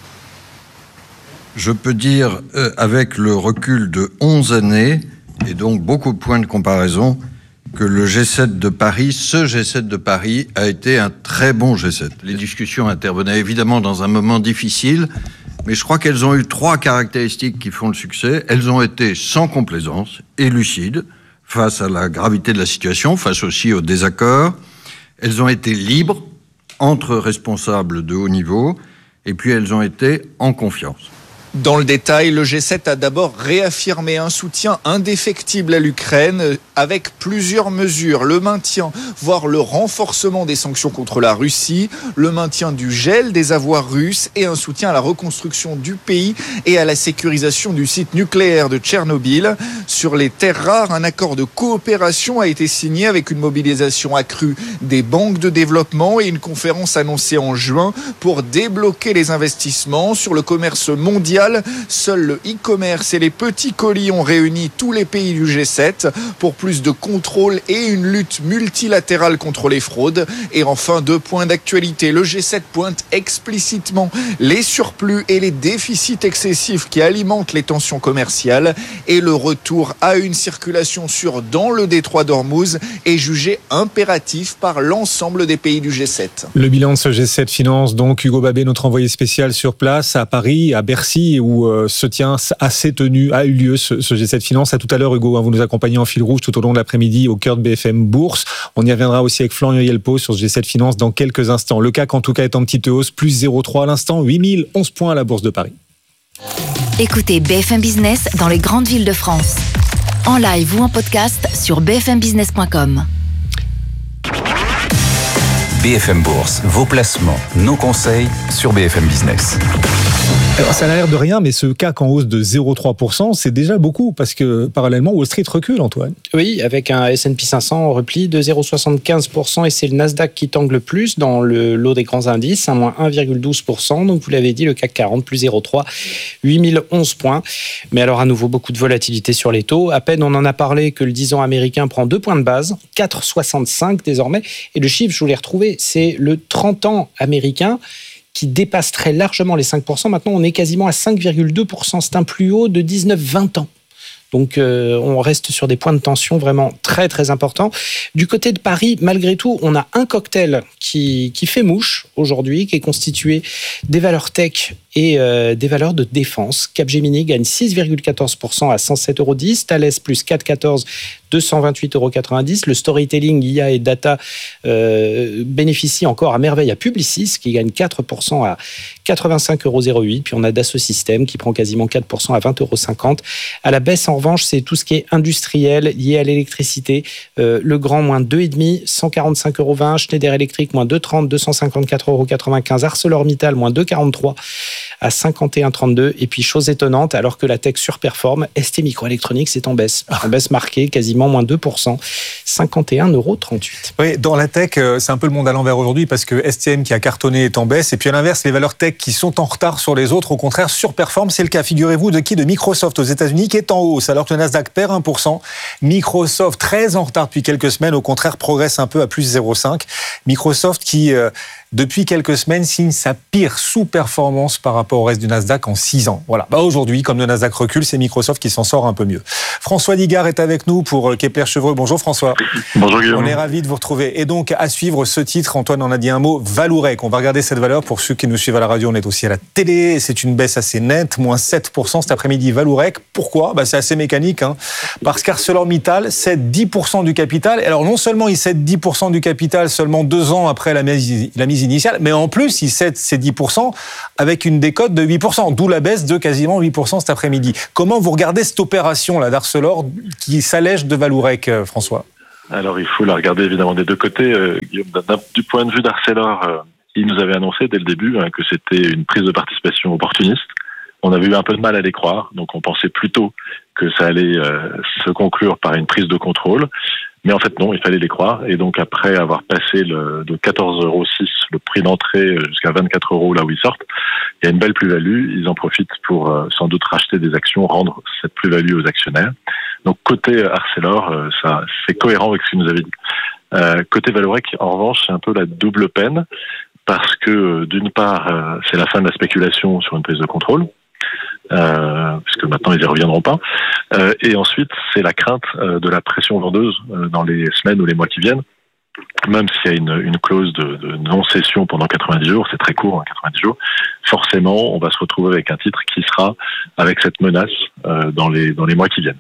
Je peux dire, euh, avec le recul de onze années, et donc beaucoup de points de comparaison, que le G sept de Paris, ce G sept de Paris, a été un très bon G sept. Les discussions intervenaient évidemment dans un moment difficile, mais je crois qu'elles ont eu trois caractéristiques qui font le succès. Elles ont été sans complaisance et lucides face à la gravité de la situation, face aussi aux désaccords. Elles ont été libres entre responsables de haut niveau, et puis elles ont été en confiance. Dans le détail, le G sept a d'abord réaffirmé un soutien indéfectible à l'Ukraine avec plusieurs mesures. Le maintien, voire le renforcement des sanctions contre la Russie, le maintien du gel des avoirs russes et un soutien à la reconstruction du pays et à la sécurisation du site nucléaire de Tchernobyl. Sur les terres rares, un accord de coopération a été signé avec une mobilisation accrue des banques de développement et une conférence annoncée en juin pour débloquer les investissements sur le commerce mondial. Seul le e-commerce et les petits colis ont réuni tous les pays du G sept pour plus de contrôle et une lutte multilatérale contre les fraudes. Et enfin, deux points d'actualité. Le G sept pointe explicitement les surplus et les déficits excessifs qui alimentent les tensions commerciales. Et le retour à une circulation sûre dans le détroit d'Ormuz est jugé impératif par l'ensemble des pays du G sept. Le bilan de ce G sept Finance, donc Hugo Babet, notre envoyé spécial sur place à Paris, à Bercy, où euh, se tient, a s'est tenu, a eu lieu ce, ce G sept Finance. À tout à l'heure, Hugo, hein, vous nous accompagnez en fil rouge tout au long de l'après-midi au cœur de B F M Bourse. On y reviendra aussi avec Florian Yelpo sur ce G sept Finance dans quelques instants. Le C A C, en tout cas, est en petite hausse, plus zéro virgule trois à l'instant, huit mille onze points à la Bourse de Paris. Écoutez B F M Business dans les grandes villes de France. En live ou en podcast sur b f m business point com. B F M Bourse, vos placements, nos conseils sur B F M Business. Alors, ça n'a l'air de rien, mais ce C A C en hausse de zéro virgule trois pour cent, c'est déjà beaucoup, parce que parallèlement, Wall Street recule, Antoine. Oui, avec un S and P cinq cents en repli de zéro virgule soixante-quinze pour cent, et c'est le Nasdaq qui tangue le plus dans le lot des grands indices, un moins un virgule douze pour cent. Donc, vous l'avez dit, le C A C quarante, plus zéro virgule trois, huit mille onze points. Mais alors, à nouveau, beaucoup de volatilité sur les taux. À peine, on en a parlé que le dix ans américain prend deux points de base, quatre virgule soixante-cinq désormais. Et le chiffre, je vous l'ai retrouvé, c'est le trente ans américain qui dépasse très largement les cinq pour cent. Maintenant, on est quasiment à cinq virgule deux pour cent. C'est un plus haut de dix-neuf vingt ans. Donc, euh, on reste sur des points de tension vraiment très, très importants. Du côté de Paris, malgré tout, on a un cocktail qui, qui fait mouche aujourd'hui, qui est constitué des valeurs tech et euh, des valeurs de défense. Capgemini gagne six virgule quatorze pour cent à cent sept virgule dix euros. Thales plus quatre virgule quatorze, deux cent vingt-huit virgule quatre-vingt-dix euros. Le storytelling, I A et data euh, bénéficie encore à merveille à Publicis, qui gagne quatre pour cent à quatre-vingt-cinq virgule zéro huit euros. Puis on a Dassault Systèmes qui prend quasiment quatre pour cent à vingt virgule cinquante euros. À la baisse, en revanche, c'est tout ce qui est industriel lié à l'électricité. Euh, le Grand, moins deux virgule cinq, cent quarante-cinq virgule vingt euros. Schneider Electric, moins deux virgule trente, deux cent cinquante-quatre virgule quatre-vingt-quinze euros. ArcelorMittal, moins deux virgule quarante-trois à cinquante et un virgule trente-deux. Et puis, chose étonnante, alors que la tech surperforme, S T Microelectronics est en baisse. En baisse marquée, quasiment moins deux pour cent, cinquante et un virgule trente-huit euros. Oui, dans la tech, c'est un peu le monde à l'envers aujourd'hui parce que S T M qui a cartonné est en baisse. Et puis à l'inverse, les valeurs tech qui sont en retard sur les autres, au contraire, surperforment. C'est le cas, figurez-vous, de qui? De Microsoft aux États-Unis qui est en hausse alors que le Nasdaq perd un pour cent. Microsoft, très en retard depuis quelques semaines, au contraire, progresse un peu à plus zéro virgule cinq. Microsoft qui, euh, depuis quelques semaines, signe sa pire sous-performance par rapport au reste du Nasdaq en six ans. Voilà. Bah aujourd'hui, comme le Nasdaq recule, c'est Microsoft qui s'en sort un peu mieux. François Digard est avec nous pour Kepler Chevreux. Bonjour François. Bonjour Guillaume. On est ravis de vous retrouver. Et donc, à suivre ce titre, Antoine en a dit un mot, Valourec. On va regarder cette valeur. Pour ceux qui nous suivent à la radio, on est aussi à la télé. C'est une baisse assez nette, moins sept pour cent cet après-midi. Valourec, pourquoi? Bah, c'est assez mécanique, hein. Parce qu'ArcelorMittal cède dix pour cent du capital. Alors non seulement il cède dix pour cent du capital seulement deux ans après la mise, la mise remise initiale, mais en plus, il cède ses dix pour cent avec une décote de huit pour cent, d'où la baisse de quasiment huit pour cent cet après-midi. Comment vous regardez cette opération-là d'Arcelor qui s'allège de Vallourec, euh, François ? Alors, il faut la regarder évidemment des deux côtés. Euh, Guillaume, du point de vue d'Arcelor, euh, il nous avait annoncé dès le début hein, que c'était une prise de participation opportuniste. On avait eu un peu de mal à les croire, donc on pensait plutôt que ça allait euh, se conclure par une prise de contrôle. Mais en fait, non, il fallait les croire. Et donc, après avoir passé le, de quatorze euros six le prix d'entrée jusqu'à vingt-quatre euros là où ils sortent, il y a une belle plus-value. Ils en profitent pour euh, sans doute racheter des actions, rendre cette plus-value aux actionnaires. Donc, côté Arcelor, euh, ça c'est cohérent avec ce qu'il nous avait dit. Euh, côté Vallourec, en revanche, c'est un peu la double peine parce que, euh, d'une part, euh, c'est la fin de la spéculation sur une prise de contrôle. Euh, puisque maintenant ils n'y reviendront pas. Euh, et ensuite, c'est la crainte euh, de la pression vendeuse euh, dans les semaines ou les mois qui viennent. Même s'il y a une, une clause de, de non-cession pendant quatre-vingt-dix jours, c'est très court, hein, quatre-vingt-dix jours, forcément, on va se retrouver avec un titre qui sera avec cette menace euh, dans les, dans les mois qui viennent.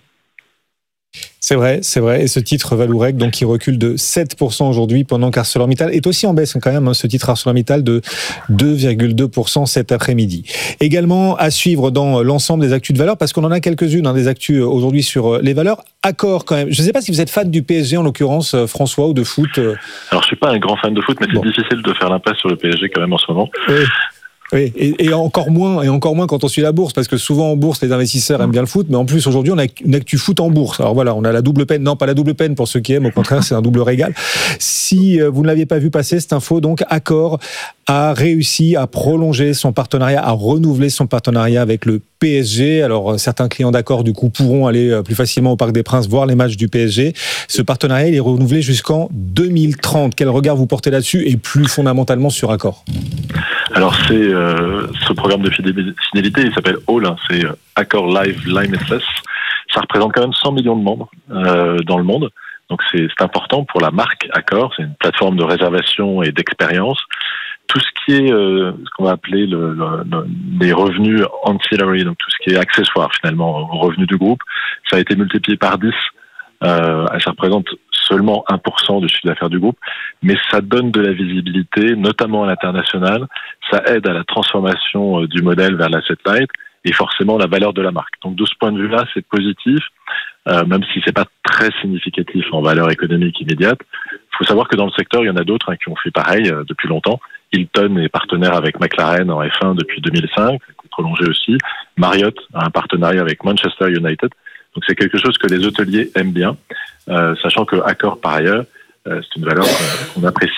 C'est vrai, c'est vrai. Et ce titre Vallourec, donc, qui recule de sept pour cent aujourd'hui, pendant qu'ArcelorMittal est aussi en baisse, quand même, hein, ce titre ArcelorMittal de deux virgule deux pour cent cet après-midi. Également à suivre dans l'ensemble des actus de valeur, parce qu'on en a quelques-unes, hein, des actus aujourd'hui sur les valeurs. Accor, quand même. Je ne sais pas si vous êtes fan du P S G, en l'occurrence, François, ou de foot. Alors, je suis pas un grand fan de foot, mais c'est bon. Difficile de faire l'impasse sur le P S G, quand même, en ce moment. Oui. Oui, et, et encore moins, et encore moins quand on suit la bourse, parce que souvent en bourse, les investisseurs aiment bien le foot, mais en plus aujourd'hui, on a une actu foot en bourse. Alors voilà, on a la double peine, non pas la double peine pour ceux qui aiment, au contraire, c'est un double régal. Si vous ne l'aviez pas vu passer, cette info, donc Accor a réussi à prolonger son partenariat, à renouveler son partenariat avec le P S G. Alors certains clients d'Accor, du coup, pourront aller plus facilement au Parc des Princes voir les matchs du P S G. Ce partenariat, il est renouvelé jusqu'en deux mille trente. Quel regard vous portez là-dessus et plus fondamentalement sur Accor ? Alors c'est euh, ce programme de fidélité, il s'appelle All, hein, c'est Accor Live Limitless. Ça représente quand même cent millions de membres euh, dans le monde. Donc c'est, c'est important pour la marque Accor. C'est une plateforme de réservation et d'expérience. Tout ce qui est euh, ce qu'on va appeler le, le, le, les revenus ancillary, donc tout ce qui est accessoire finalement aux revenus du groupe, ça a été multiplié par dix. Euh, ça représente seulement un pour cent du chiffre d'affaires du groupe, mais ça donne de la visibilité, notamment à l'international. Ça aide à la transformation du modèle vers l'asset light et forcément la valeur de la marque. Donc de ce point de vue-là, c'est positif, euh, même si c'est pas très significatif en valeur économique immédiate. Il faut savoir que dans le secteur, il y en a d'autres hein, qui ont fait pareil euh, depuis longtemps. Hilton est partenaire avec McLaren en F un depuis deux mille cinq, prolongé aussi. Marriott a un partenariat avec Manchester United. Donc c'est quelque chose que les hôteliers aiment bien, euh, sachant que Accor, par ailleurs, euh, c'est une valeur qu'on, qu'on apprécie.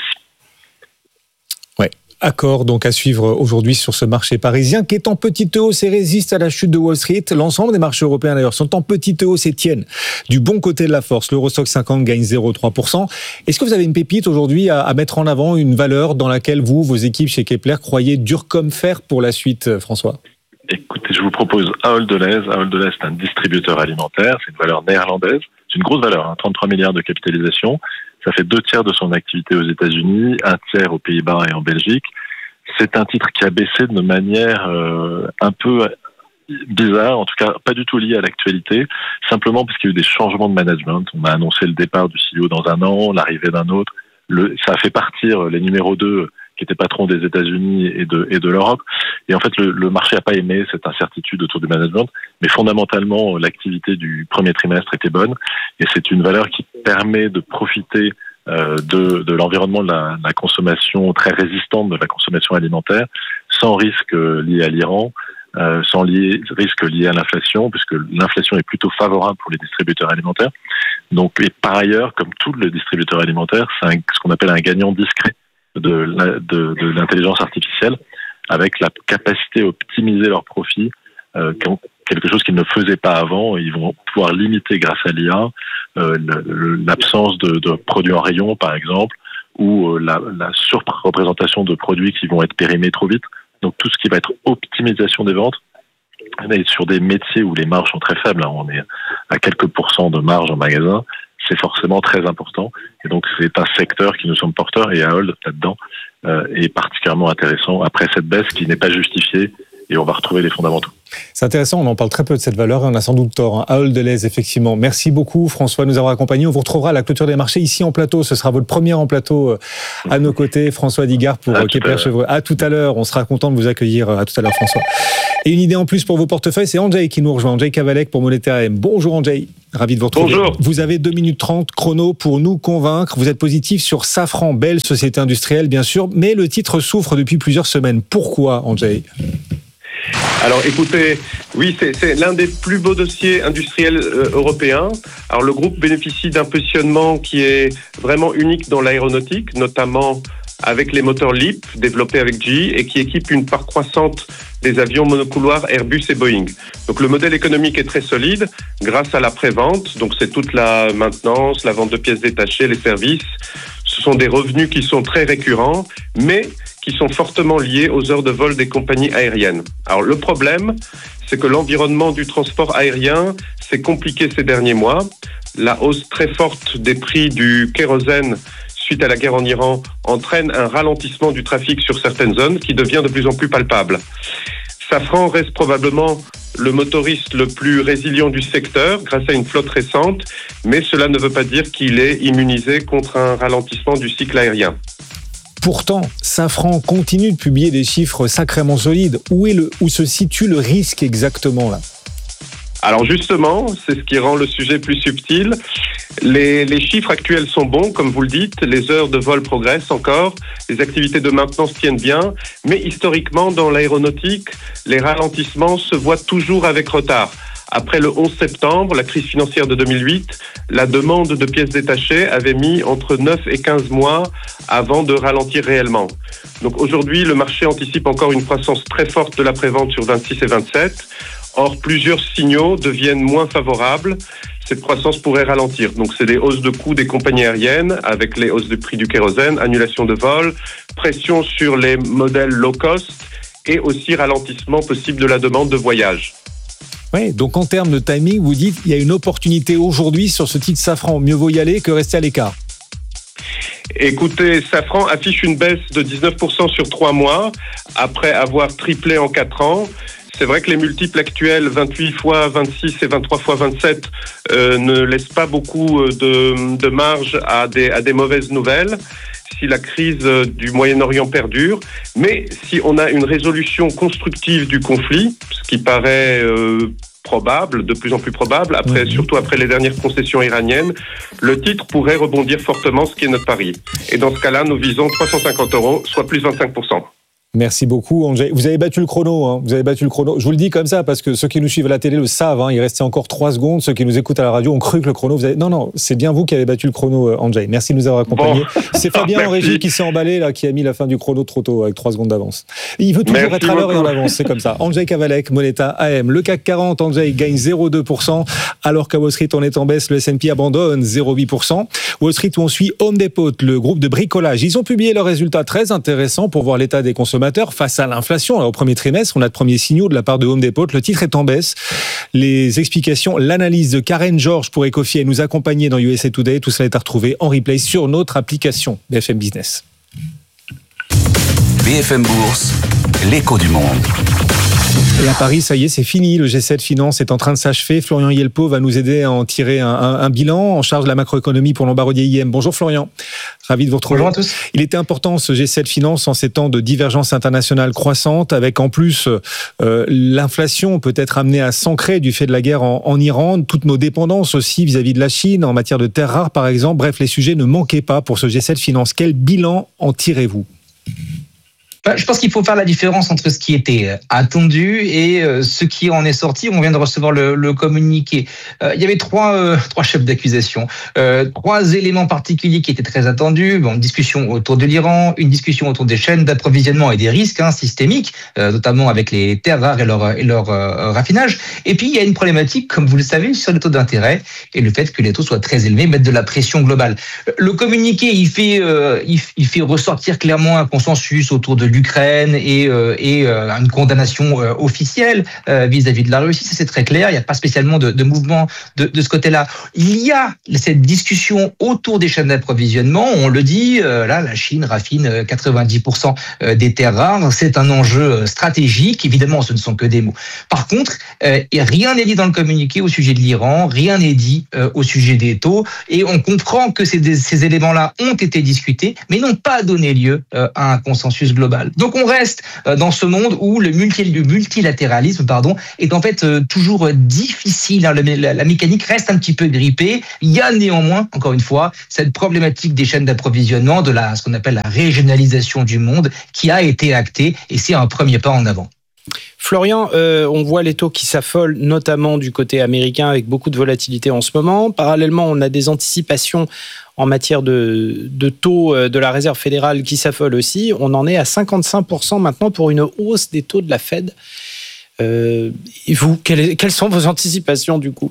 Ouais. Accor, donc à suivre aujourd'hui sur ce marché parisien qui est en petite hausse et résiste à la chute de Wall Street. L'ensemble des marchés européens d'ailleurs sont en petite hausse et tiennent du bon côté de la force. L'Eurostoxx cinquante gagne zéro virgule trois pour cent. Est-ce que vous avez une pépite aujourd'hui à, à mettre en avant, une valeur dans laquelle vous, vos équipes chez Kepler, croyez dur comme fer pour la suite, François ? Écoutez, je vous propose Ahold Delhaize. Ahold Delhaize, c'est un distributeur alimentaire, c'est une valeur néerlandaise, c'est une grosse valeur, hein, trente-trois milliards de capitalisation. Ça fait deux tiers de son activité aux États-Unis, un tiers aux Pays-Bas et en Belgique. C'est un titre qui a baissé de manière euh, un peu bizarre, en tout cas pas du tout liée à l'actualité, simplement parce qu'il y a eu des changements de management. On a annoncé le départ du C E O dans un an, l'arrivée d'un autre. Le, ça a fait partir les numéros deux qui étaient patrons des États-Unis et de, et de l'Europe. Et en fait, le, le marché n'a pas aimé cette incertitude autour du management, mais fondamentalement, l'activité du premier trimestre était bonne, et c'est une valeur qui permet de profiter euh, de, de l'environnement de la, de la consommation très résistante de la consommation alimentaire, sans risque lié à l'Iran, euh, sans lié, risque lié à l'inflation, puisque l'inflation est plutôt favorable pour les distributeurs alimentaires. Donc, et par ailleurs, comme tous les distributeurs alimentaires, c'est un, ce qu'on appelle un gagnant discret de, la, de, de l'intelligence artificielle, avec la capacité à optimiser leurs profits, euh, quelque chose qu'ils ne faisaient pas avant. Ils vont pouvoir limiter grâce à l'I A euh, l'absence de, de produits en rayon, par exemple, ou euh, la, la surreprésentation de produits qui vont être périmés trop vite. Donc tout ce qui va être optimisation des ventes, on est sur des métiers où les marges sont très faibles, hein. On est à quelques pourcents de marge en magasin, c'est forcément très important. Et donc c'est un secteur qui nous sommes porteurs, et Ahold là-dedans euh, est particulièrement intéressant après cette baisse qui n'est pas justifiée et on va retrouver les fondamentaux. C'est intéressant, on en parle très peu de cette valeur et on a sans doute tort. Hein. Ahold Delhaize, effectivement. Merci beaucoup François de nous avoir accompagnés. On vous retrouvera à la clôture des marchés ici en plateau. Ce sera votre première en plateau à nos côtés. François Digard pour Kepler Chevreux. À tout à l'heure. On sera content de vous accueillir. À tout à l'heure François. Et une idée en plus pour vos portefeuilles, c'est Andrzej qui nous rejoint. Andrzej Kavalek pour Monétaire A M. Bonjour Andrzej. Ravi de vous retrouver. Bonjour. Vous avez deux minutes trente chrono pour nous convaincre. Vous êtes positif sur Safran, belle société industrielle bien sûr, mais le titre souffre depuis plusieurs semaines. Pourquoi Andrzej ? Alors écoutez, oui, c'est, c'est l'un des plus beaux dossiers industriels euh, européens. Alors le groupe bénéficie d'un positionnement qui est vraiment unique dans l'aéronautique, notamment avec les moteurs LEAP développés avec G E et qui équipent une part croissante des avions monocouloirs Airbus et Boeing. Donc le modèle économique est très solide grâce à la prévente, donc c'est toute la maintenance, la vente de pièces détachées, les services. Ce sont des revenus qui sont très récurrents, mais qui sont fortement liés aux heures de vol des compagnies aériennes. Alors le problème, c'est que l'environnement du transport aérien s'est compliqué ces derniers mois. La hausse très forte des prix du kérosène suite à la guerre en Iran entraîne un ralentissement du trafic sur certaines zones qui devient de plus en plus palpable. Safran reste probablement le motoriste le plus résilient du secteur grâce à une flotte récente, mais cela ne veut pas dire qu'il est immunisé contre un ralentissement du cycle aérien. Pourtant, Safran continue de publier des chiffres sacrément solides. Où est le, où se situe le risque exactement là ? Alors justement, c'est ce qui rend le sujet plus subtil. Les, les chiffres actuels sont bons, comme vous le dites, les heures de vol progressent encore, les activités de maintenance tiennent bien, mais historiquement, dans l'aéronautique, les ralentissements se voient toujours avec retard. Après le onze septembre, la crise financière de deux mille huit, la demande de pièces détachées avait mis entre neuf et quinze mois avant de ralentir réellement. Donc aujourd'hui, le marché anticipe encore une croissance très forte de la prévente sur vingt-six et vingt-sept. Or, plusieurs signaux deviennent moins favorables. Cette croissance pourrait ralentir. Donc, c'est des hausses de coûts des compagnies aériennes avec les hausses de prix du kérosène, annulation de vols, pression sur les modèles low cost et aussi ralentissement possible de la demande de voyage. Oui, donc en termes de timing, vous dites qu'il y a une opportunité aujourd'hui sur ce titre Safran. Mieux vaut y aller que rester à l'écart. Écoutez, Safran affiche une baisse de dix-neuf pour cent sur trois mois après avoir triplé en quatre ans. C'est vrai que les multiples actuels, vingt-huit fois vingt-six et vingt-trois fois vingt-sept, euh, ne laissent pas beaucoup de, de marge à des, à des mauvaises nouvelles si la crise du Moyen-Orient perdure. Mais si on a une résolution constructive du conflit, ce qui paraît euh, probable, de plus en plus probable, après, mmh. surtout après les dernières concessions iraniennes, le titre pourrait rebondir fortement, ce qui est notre pari. Et dans ce cas-là, nous visons trois cent cinquante euros, soit plus vingt-cinq pour cent. Merci beaucoup, Andrzej. Vous avez battu le chrono, hein. Vous avez battu le chrono. Je vous le dis comme ça parce que ceux qui nous suivent à la télé le savent. Hein. Il restait encore trois secondes. Ceux qui nous écoutent à la radio ont cru que le chrono. Vous avez... Non, non, c'est bien vous qui avez battu le chrono, Andrzej. Merci de nous avoir accompagnés. Bon. C'est Fabien ah, en régie qui s'est emballé là, qui a mis la fin du chrono trop tôt avec trois secondes d'avance. Il veut toujours merci être à l'heure et en avance. C'est comme ça. Andrzej Kavalek, Monétaire A M. Le C A C quarante, Andrzej gagne zéro virgule deux pour cent alors qu'à Wall Street on est en baisse. Le S and P abandonne zéro virgule huit pour cent. Wall Street où on suit Home Depot, le groupe de bricolage. Ils ont publié leurs résultats très intéressants pour voir l'état des consommateurs face à l'inflation. Inflation. Au premier trimestre, on a de premiers signaux de la part de Home Depot. Le titre est en baisse. Les explications, l'analyse de Karen George pour Ecofy et nous accompagner dans U S A Today. Tout cela est à retrouver en replay sur notre application B F M Business. B F M Bourse, l'écho du monde. Et à Paris, ça y est, c'est fini. Le G sept Finance est en train de s'achever. Florian Yelpo va nous aider à en tirer un, un, un bilan en charge de la macroéconomie pour Lombardier I M. Bonjour Florian. Ravi de vous retrouver. Bonjour à tous. Il était important ce G sept Finance en ces temps de divergence internationale croissante, avec en plus euh, l'inflation peut-être amenée à s'ancrer du fait de la guerre en, en Iran, toutes nos dépendances aussi vis-à-vis de la Chine en matière de terres rares par exemple. Bref, les sujets ne manquaient pas pour ce G sept Finance. Quel bilan en tirez-vous ? Je pense qu'il faut faire la différence entre ce qui était attendu et ce qui en est sorti. On vient de recevoir le, le communiqué. Euh, il y avait trois, euh, trois chefs d'accusation, euh, trois éléments particuliers qui étaient très attendus. Bon, une discussion autour de l'Iran, une discussion autour des chaînes d'approvisionnement et des risques hein, systémiques, euh, notamment avec les terres rares et leur, et leur euh, raffinage. Et puis, il y a une problématique, comme vous le savez, sur les taux d'intérêt et le fait que les taux soient très élevés mettent de la pression globale. Le communiqué, il fait, euh, il, il fait ressortir clairement un consensus autour de l'Ukraine et, euh, et euh, une condamnation euh, officielle euh, vis-à-vis de la Russie. Ça, c'est très clair. Il n'y a pas spécialement de, de mouvement de, de ce côté-là. Il y a cette discussion autour des chaînes d'approvisionnement. On le dit, euh, là, la Chine raffine quatre-vingt-dix pour cent des terres rares. C'est un enjeu stratégique. Évidemment, ce ne sont que des mots. Par contre, euh, rien n'est dit dans le communiqué au sujet de l'Iran. Rien n'est dit euh, au sujet des taux. Et on comprend que ces, ces éléments-là ont été discutés, mais n'ont pas donné lieu euh, à un consensus global. Donc, on reste euh, dans ce monde où le, multi, le multilatéralisme, pardon, est en fait euh, toujours difficile. Hein. Le, la, la mécanique reste un petit peu grippée. Il y a néanmoins, encore une fois, cette problématique des chaînes d'approvisionnement, de la, ce qu'on appelle la régionalisation du monde, qui a été actée, et c'est un premier pas en avant. Florian, euh, on voit les taux qui s'affolent, notamment du côté américain, avec beaucoup de volatilité en ce moment. Parallèlement, on a des anticipations en matière de, de taux de la Réserve fédérale qui s'affolent aussi. On en est à cinquante-cinq pour cent maintenant pour une hausse des taux de la Fed. Euh, et vous, quelles, quelles sont vos anticipations du coup ?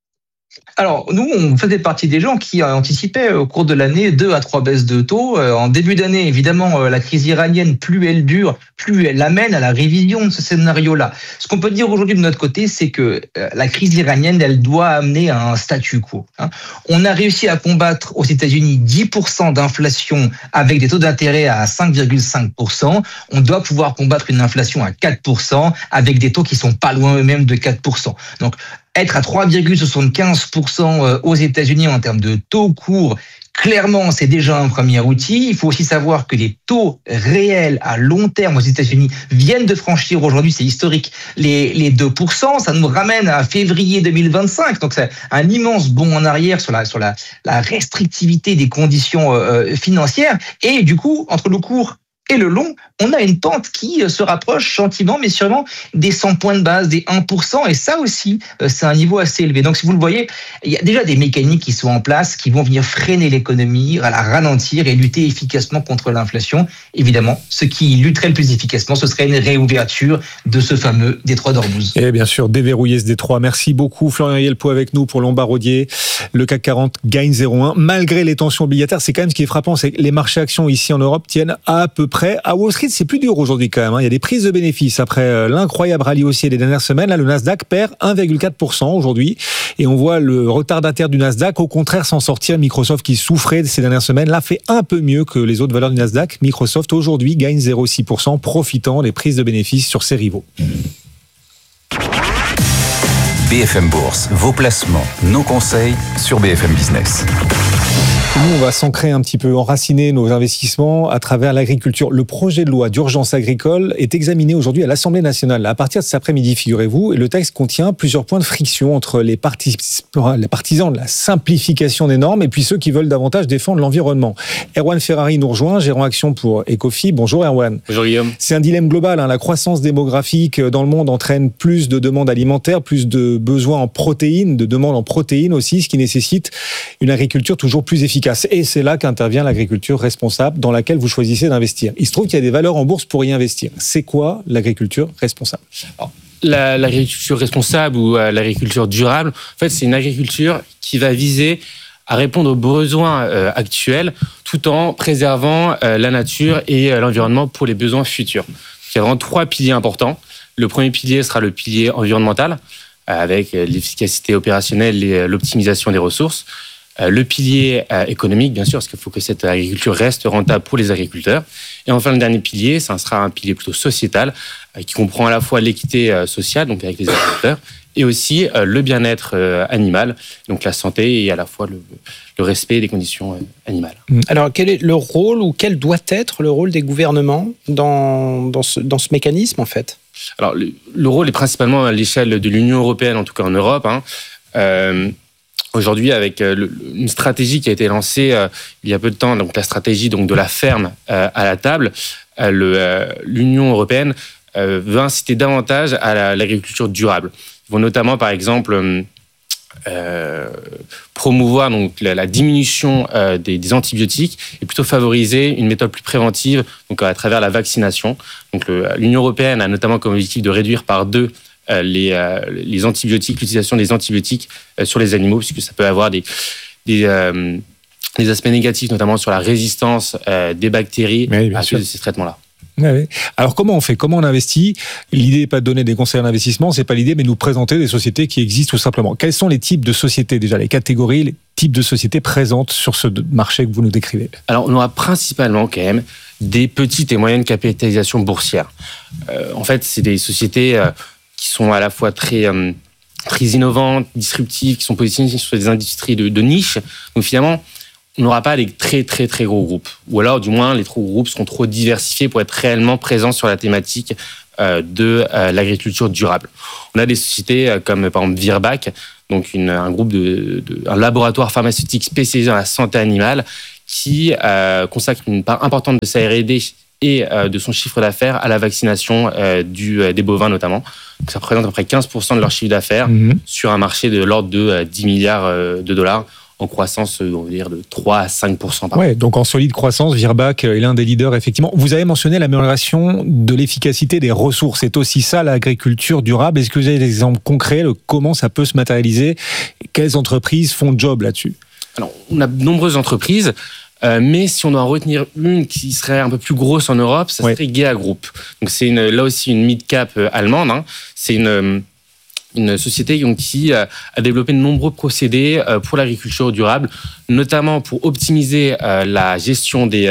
Alors, nous, on faisait partie des gens qui anticipaient au cours de l'année deux à trois baisses de taux. En début d'année, évidemment, la crise iranienne, plus elle dure, plus elle amène à la révision de ce scénario-là. Ce qu'on peut dire aujourd'hui de notre côté, c'est que la crise iranienne, elle doit amener à un statu quo. On a réussi à combattre aux États-Unis dix pour cent d'inflation avec des taux d'intérêt à cinq virgule cinq pour cent. On doit pouvoir combattre une inflation à quatre pour cent avec des taux qui sont pas loin eux-mêmes de quatre pour cent. Donc, être à trois virgule soixante-quinze pour cent aux États-Unis en termes de taux courts, clairement, c'est déjà un premier outil. Il faut aussi savoir que les taux réels à long terme aux États-Unis viennent de franchir aujourd'hui, c'est historique, les, les deux pour cent. Ça nous ramène à février deux mille vingt-cinq. Donc, c'est un immense bond en arrière sur la, sur la, la restrictivité des conditions euh, financières. Et du coup, entre le court et le long, on a une pente qui se rapproche gentiment, mais sûrement des cent points de base, des un pour cent. Et ça aussi, c'est un niveau assez élevé. Donc, si vous le voyez, il y a déjà des mécaniques qui sont en place, qui vont venir freiner l'économie, la ralentir et lutter efficacement contre l'inflation. Évidemment, ce qui lutterait le plus efficacement, ce serait une réouverture de ce fameux détroit d'Ormuz. Et bien sûr, déverrouiller ce détroit. Merci beaucoup, Florian Yelpo, avec nous pour Lombard-Odier. Le C A C quarante gagne zéro virgule un. Malgré les tensions obligataires, c'est quand même ce qui est frappant, c'est que les marchés actions ici en Europe tiennent à peu près. À Wall Street, c'est plus dur aujourd'hui quand même. Il y a des prises de bénéfices après l'incroyable rallye haussier des dernières semaines. Là, le Nasdaq perd un virgule quatre pour cent aujourd'hui. Et on voit le retardataire du Nasdaq, au contraire, s'en sortir. Microsoft, qui souffrait ces dernières semaines, là, fait un peu mieux que les autres valeurs du Nasdaq. Microsoft, aujourd'hui, gagne zéro virgule six pour cent, profitant des prises de bénéfices sur ses rivaux. B F M Bourse, vos placements, nos conseils sur B F M Business. Nous, on va s'ancrer un petit peu, enraciner nos investissements à travers l'agriculture. Le projet de loi d'urgence agricole est examiné aujourd'hui à l'Assemblée nationale. À partir de cet après-midi, figurez-vous, et le texte contient plusieurs points de friction entre les, partis... les partisans de la simplification des normes et puis ceux qui veulent davantage défendre l'environnement. Erwan Ferrari nous rejoint, gérant action pour Ecofi. Bonjour Erwan. Bonjour Guillaume. C'est un dilemme global. Hein. La croissance démographique dans le monde entraîne plus de demandes alimentaires, plus de besoins en protéines, de demandes en protéines aussi, ce qui nécessite une agriculture toujours plus efficace. Et c'est là qu'intervient l'agriculture responsable dans laquelle vous choisissez d'investir. Il se trouve qu'il y a des valeurs en bourse pour y investir. C'est quoi l'agriculture responsable ? Alors, la, l'agriculture responsable ou euh, l'agriculture durable, en fait, c'est une agriculture qui va viser à répondre aux besoins euh, actuels tout en préservant euh, la nature et euh, l'environnement pour les besoins futurs. Il y a vraiment trois piliers importants. Le premier pilier sera le pilier environnemental, euh, avec euh, l'efficacité opérationnelle et euh, l'optimisation des ressources. Le pilier économique, bien sûr, parce qu'il faut que cette agriculture reste rentable pour les agriculteurs. Et enfin, le dernier pilier, ça sera un pilier plutôt sociétal, qui comprend à la fois l'équité sociale, donc avec les agriculteurs, et aussi le bien-être animal, donc la santé et à la fois le, le respect des conditions animales. Alors, quel est le rôle ou quel doit être le rôle des gouvernements dans, dans, ce, dans ce mécanisme, en fait ? Alors, le, le rôle est principalement à l'échelle de l'Union européenne, en tout cas en Europe, hein. Euh, Aujourd'hui, avec une stratégie qui a été lancée euh, il y a peu de temps, donc la stratégie donc de la ferme euh, à la table, euh, le, euh, l'Union européenne euh, veut inciter davantage à la, l'agriculture durable. Ils vont notamment, par exemple, euh, promouvoir donc la, la diminution euh, des, des antibiotiques et plutôt favoriser une méthode plus préventive, donc à travers la vaccination. Donc le, l'Union européenne a notamment comme objectif de réduire par deux Les, euh, les antibiotiques, l'utilisation des antibiotiques euh, sur les animaux, puisque ça peut avoir des, des, euh, des aspects négatifs, notamment sur la résistance euh, des bactéries oui, à cause de ces traitements-là. Ouais, ouais. Alors comment on fait? Comment on investit? L'idée n'est pas de donner des conseils en investissement, c'est pas l'idée, mais de nous présenter des sociétés qui existent tout simplement. Quels sont les types de sociétés déjà, les catégories, les types de sociétés présentes sur ce marché que vous nous décrivez? Alors on aura principalement quand même des petites et moyennes capitalisations boursières. Euh, en fait, c'est des sociétés euh, qui sont à la fois très euh, très innovantes, disruptives, qui sont positionnées sur des industries de, de niche. Donc finalement, on n'aura pas les très très très gros groupes, ou alors du moins les trop gros groupes seront trop diversifiés pour être réellement présents sur la thématique euh, de euh, l'agriculture durable. On a des sociétés euh, comme par exemple Virbac, donc une, un groupe de, de un laboratoire pharmaceutique spécialisé dans la santé animale qui euh, consacre une part importante de sa R et D et euh, de son chiffre d'affaires à la vaccination euh, du, euh, des bovins notamment. Donc ça représente à peu près quinze pour cent de leur chiffre d'affaires mmh. sur un marché de l'ordre de euh, dix milliards euh, de dollars. En croissance, on va dire, de trois à cinq pour cent par an. Ouais, donc en solide croissance, Virbac est l'un des leaders, effectivement. Vous avez mentionné l'amélioration de l'efficacité des ressources. C'est aussi ça, l'agriculture durable. Est-ce que vous avez des exemples concrets de comment ça peut se matérialiser? Quelles entreprises font job là-dessus? Alors, on a de nombreuses entreprises, euh, mais si on doit en retenir une qui serait un peu plus grosse en Europe, ça serait ouais. G E A Group. Donc, c'est une, là aussi une mid-cap allemande. Hein. C'est une... une société qui a développé de nombreux procédés pour l'agriculture durable, notamment pour optimiser la gestion des,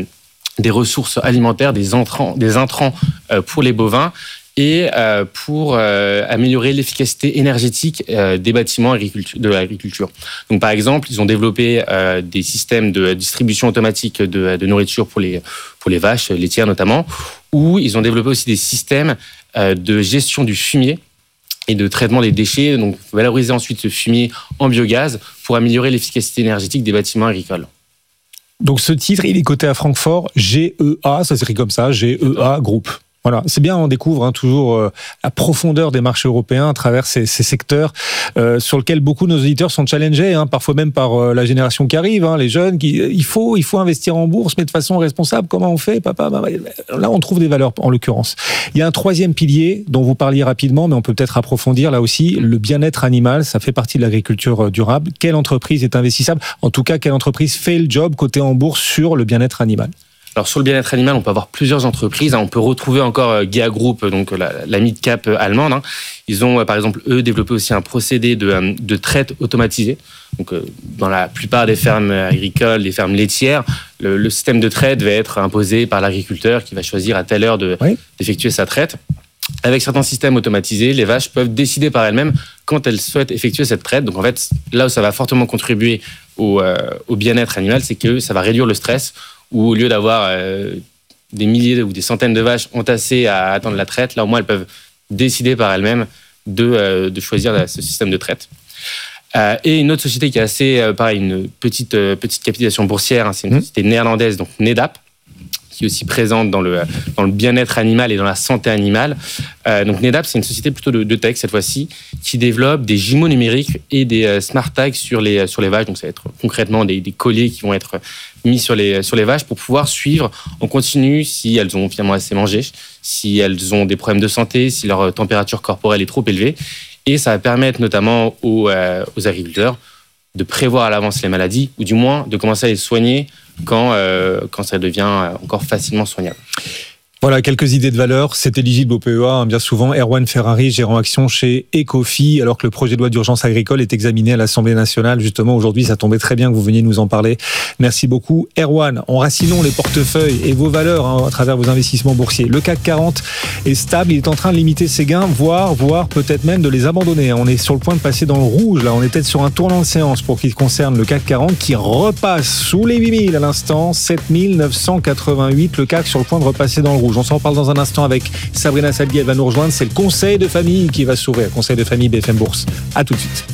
des ressources alimentaires, des intrants, des intrants pour les bovins et pour améliorer l'efficacité énergétique des bâtiments de l'agriculture. Donc, par exemple, ils ont développé des systèmes de distribution automatique de, de nourriture pour les, pour les vaches laitières notamment, ou ils ont développé aussi des systèmes de gestion du fumier et de traitement des déchets, donc valoriser ensuite ce fumier en biogaz pour améliorer l'efficacité énergétique des bâtiments agricoles. Donc ce titre, il est coté à Francfort, G E A, ça s'écrit comme ça, G E A Group. Voilà, c'est bien, on découvre hein, toujours euh, la profondeur des marchés européens à travers ces, ces secteurs euh, sur lesquels beaucoup de nos auditeurs sont challengés, hein, parfois même par euh, la génération qui arrive, hein, les jeunes. Qui, il faut, il faut investir en bourse, mais de façon responsable. Comment on fait, papa? Bah, là, on trouve des valeurs, en l'occurrence. Il y a un troisième pilier dont vous parliez rapidement, mais on peut peut-être approfondir là aussi. Le bien-être animal, ça fait partie de l'agriculture durable. Quelle entreprise est investissable? En tout cas, quelle entreprise fait le job côté en bourse sur le bien-être animal? Alors sur le bien-être animal, on peut avoir plusieurs entreprises. On peut retrouver encore G E A Group, donc la, la mid-cap allemande. Ils ont par exemple eux développé aussi un procédé de, de traite automatisée. Donc dans la plupart des fermes agricoles, des fermes laitières, le, le système de traite va être imposé par l'agriculteur qui va choisir à telle heure de, oui. d'effectuer sa traite. Avec certains systèmes automatisés, les vaches peuvent décider par elles-mêmes quand elles souhaitent effectuer cette traite. Donc en fait, là où ça va fortement contribuer au, euh, au bien-être animal, c'est que ça va réduire le stress. Où au lieu d'avoir euh, des milliers ou des centaines de vaches entassées à attendre la traite, là au moins elles peuvent décider par elles-mêmes de, euh, de choisir ce système de traite. Euh, et une autre société qui est assez, euh, pareil, une petite, euh, petite capitalisation boursière, hein, c'est une mmh. société néerlandaise, donc Nedap, qui est aussi présente dans le, dans le bien-être animal et dans la santé animale. Euh, donc Nedap, c'est une société plutôt de, de tech cette fois-ci, qui développe des jumeaux numériques et des euh, smart tags sur les, sur les vaches. Donc ça va être concrètement des, des colliers qui vont être mis sur les, sur les vaches pour pouvoir suivre en continu si elles ont finalement assez mangé, si elles ont des problèmes de santé, si leur température corporelle est trop élevée. Et ça va permettre notamment aux, euh, aux agriculteurs de prévoir à l'avance les maladies, ou du moins de commencer à les soigner quand, euh, quand ça devient encore facilement soignable. Voilà, quelques idées de valeur. C'est éligible au P E A, hein, bien souvent. Erwan Ferrari, gérant action chez Ecofi, alors que le projet de loi d'urgence agricole est examiné à l'Assemblée nationale. Justement, aujourd'hui, ça tombait très bien que vous veniez nous en parler. Merci beaucoup. Erwan, enracinons les portefeuilles et vos valeurs hein, à travers vos investissements boursiers. Le C A C quarante est stable, il est en train de limiter ses gains, voire, voire peut-être même de les abandonner. On est sur le point de passer dans le rouge, là. On est peut-être sur un tournant de séance pour ce qui concerne le C A C quarante, qui repasse sous les huit mille à l'instant, sept mille neuf cent quatre-vingt-huit. Le C A C sur le point de repasser dans le rouge. On s'en parle dans un instant avec Sabrina Salgui, elle va nous rejoindre. C'est le conseil de famille qui va s'ouvrir. Conseil de famille B F M Bourse. À tout de suite.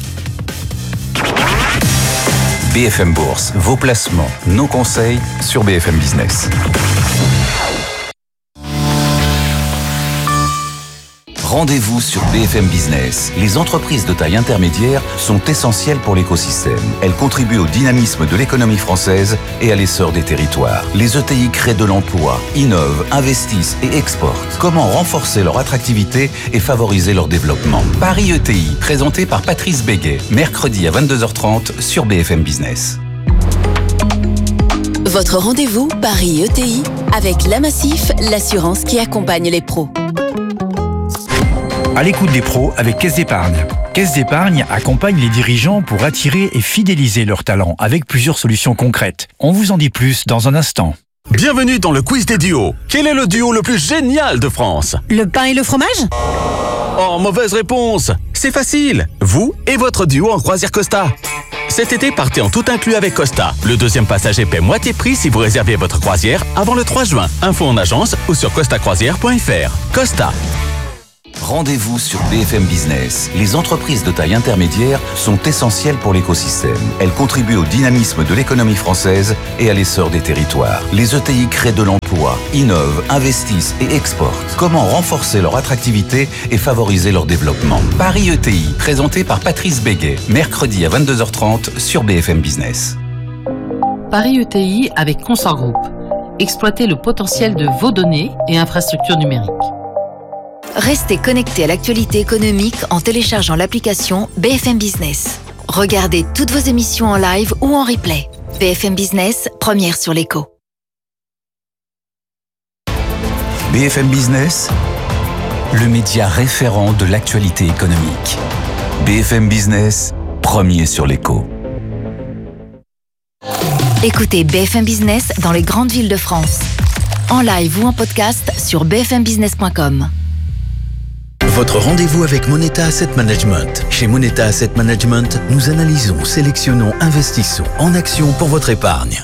B F M Bourse, vos placements, nos conseils sur B F M Business. Rendez-vous sur B F M Business. Les entreprises de taille intermédiaire sont essentielles pour l'écosystème. Elles contribuent au dynamisme de l'économie française et à l'essor des territoires. Les E T I créent de l'emploi, innovent, investissent et exportent. Comment renforcer leur attractivité et favoriser leur développement? Paris E T I, présenté par Patrice Béguet, mercredi à vingt-deux heures trente sur B F M Business. Votre rendez-vous Paris E T I avec La Massif, l'assurance qui accompagne les pros. À l'écoute des pros avec Caisse d'Épargne. Caisse d'Épargne accompagne les dirigeants pour attirer et fidéliser leurs talents avec plusieurs solutions concrètes. On vous en dit plus dans un instant. Bienvenue dans le quiz des duos. Quel est le duo le plus génial de France? Le pain et le fromage? Oh, mauvaise réponse. C'est facile. Vous et votre duo en croisière Costa. Cet été, partez en tout inclus avec Costa. Le deuxième passager paie moitié prix si vous réservez votre croisière avant le trois juin. Info en agence ou sur costa croisière point f r. Costa. Rendez-vous sur B F M Business. Les entreprises de taille intermédiaire sont essentielles pour l'écosystème. Elles contribuent au dynamisme de l'économie française et à l'essor des territoires. Les E T I créent de l'emploi, innovent, investissent et exportent. Comment renforcer leur attractivité et favoriser leur développement? Paris E T I, présenté par Patrice Béguet, mercredi à vingt-deux heures trente sur B F M Business. Paris E T I avec Consort Group. Exploitez le potentiel de vos données et infrastructures numériques. Restez connectés à l'actualité économique en téléchargeant l'application B F M Business. Regardez toutes vos émissions en live ou en replay. B F M Business, première sur l'écho. B F M Business, le média référent de l'actualité économique. B F M Business, premier sur l'écho. Écoutez B F M Business dans les grandes villes de France. En live ou en podcast sur b f m business point com. Votre rendez-vous avec Moneta Asset Management. Chez Moneta Asset Management, nous analysons, sélectionnons, investissons en actions pour votre épargne.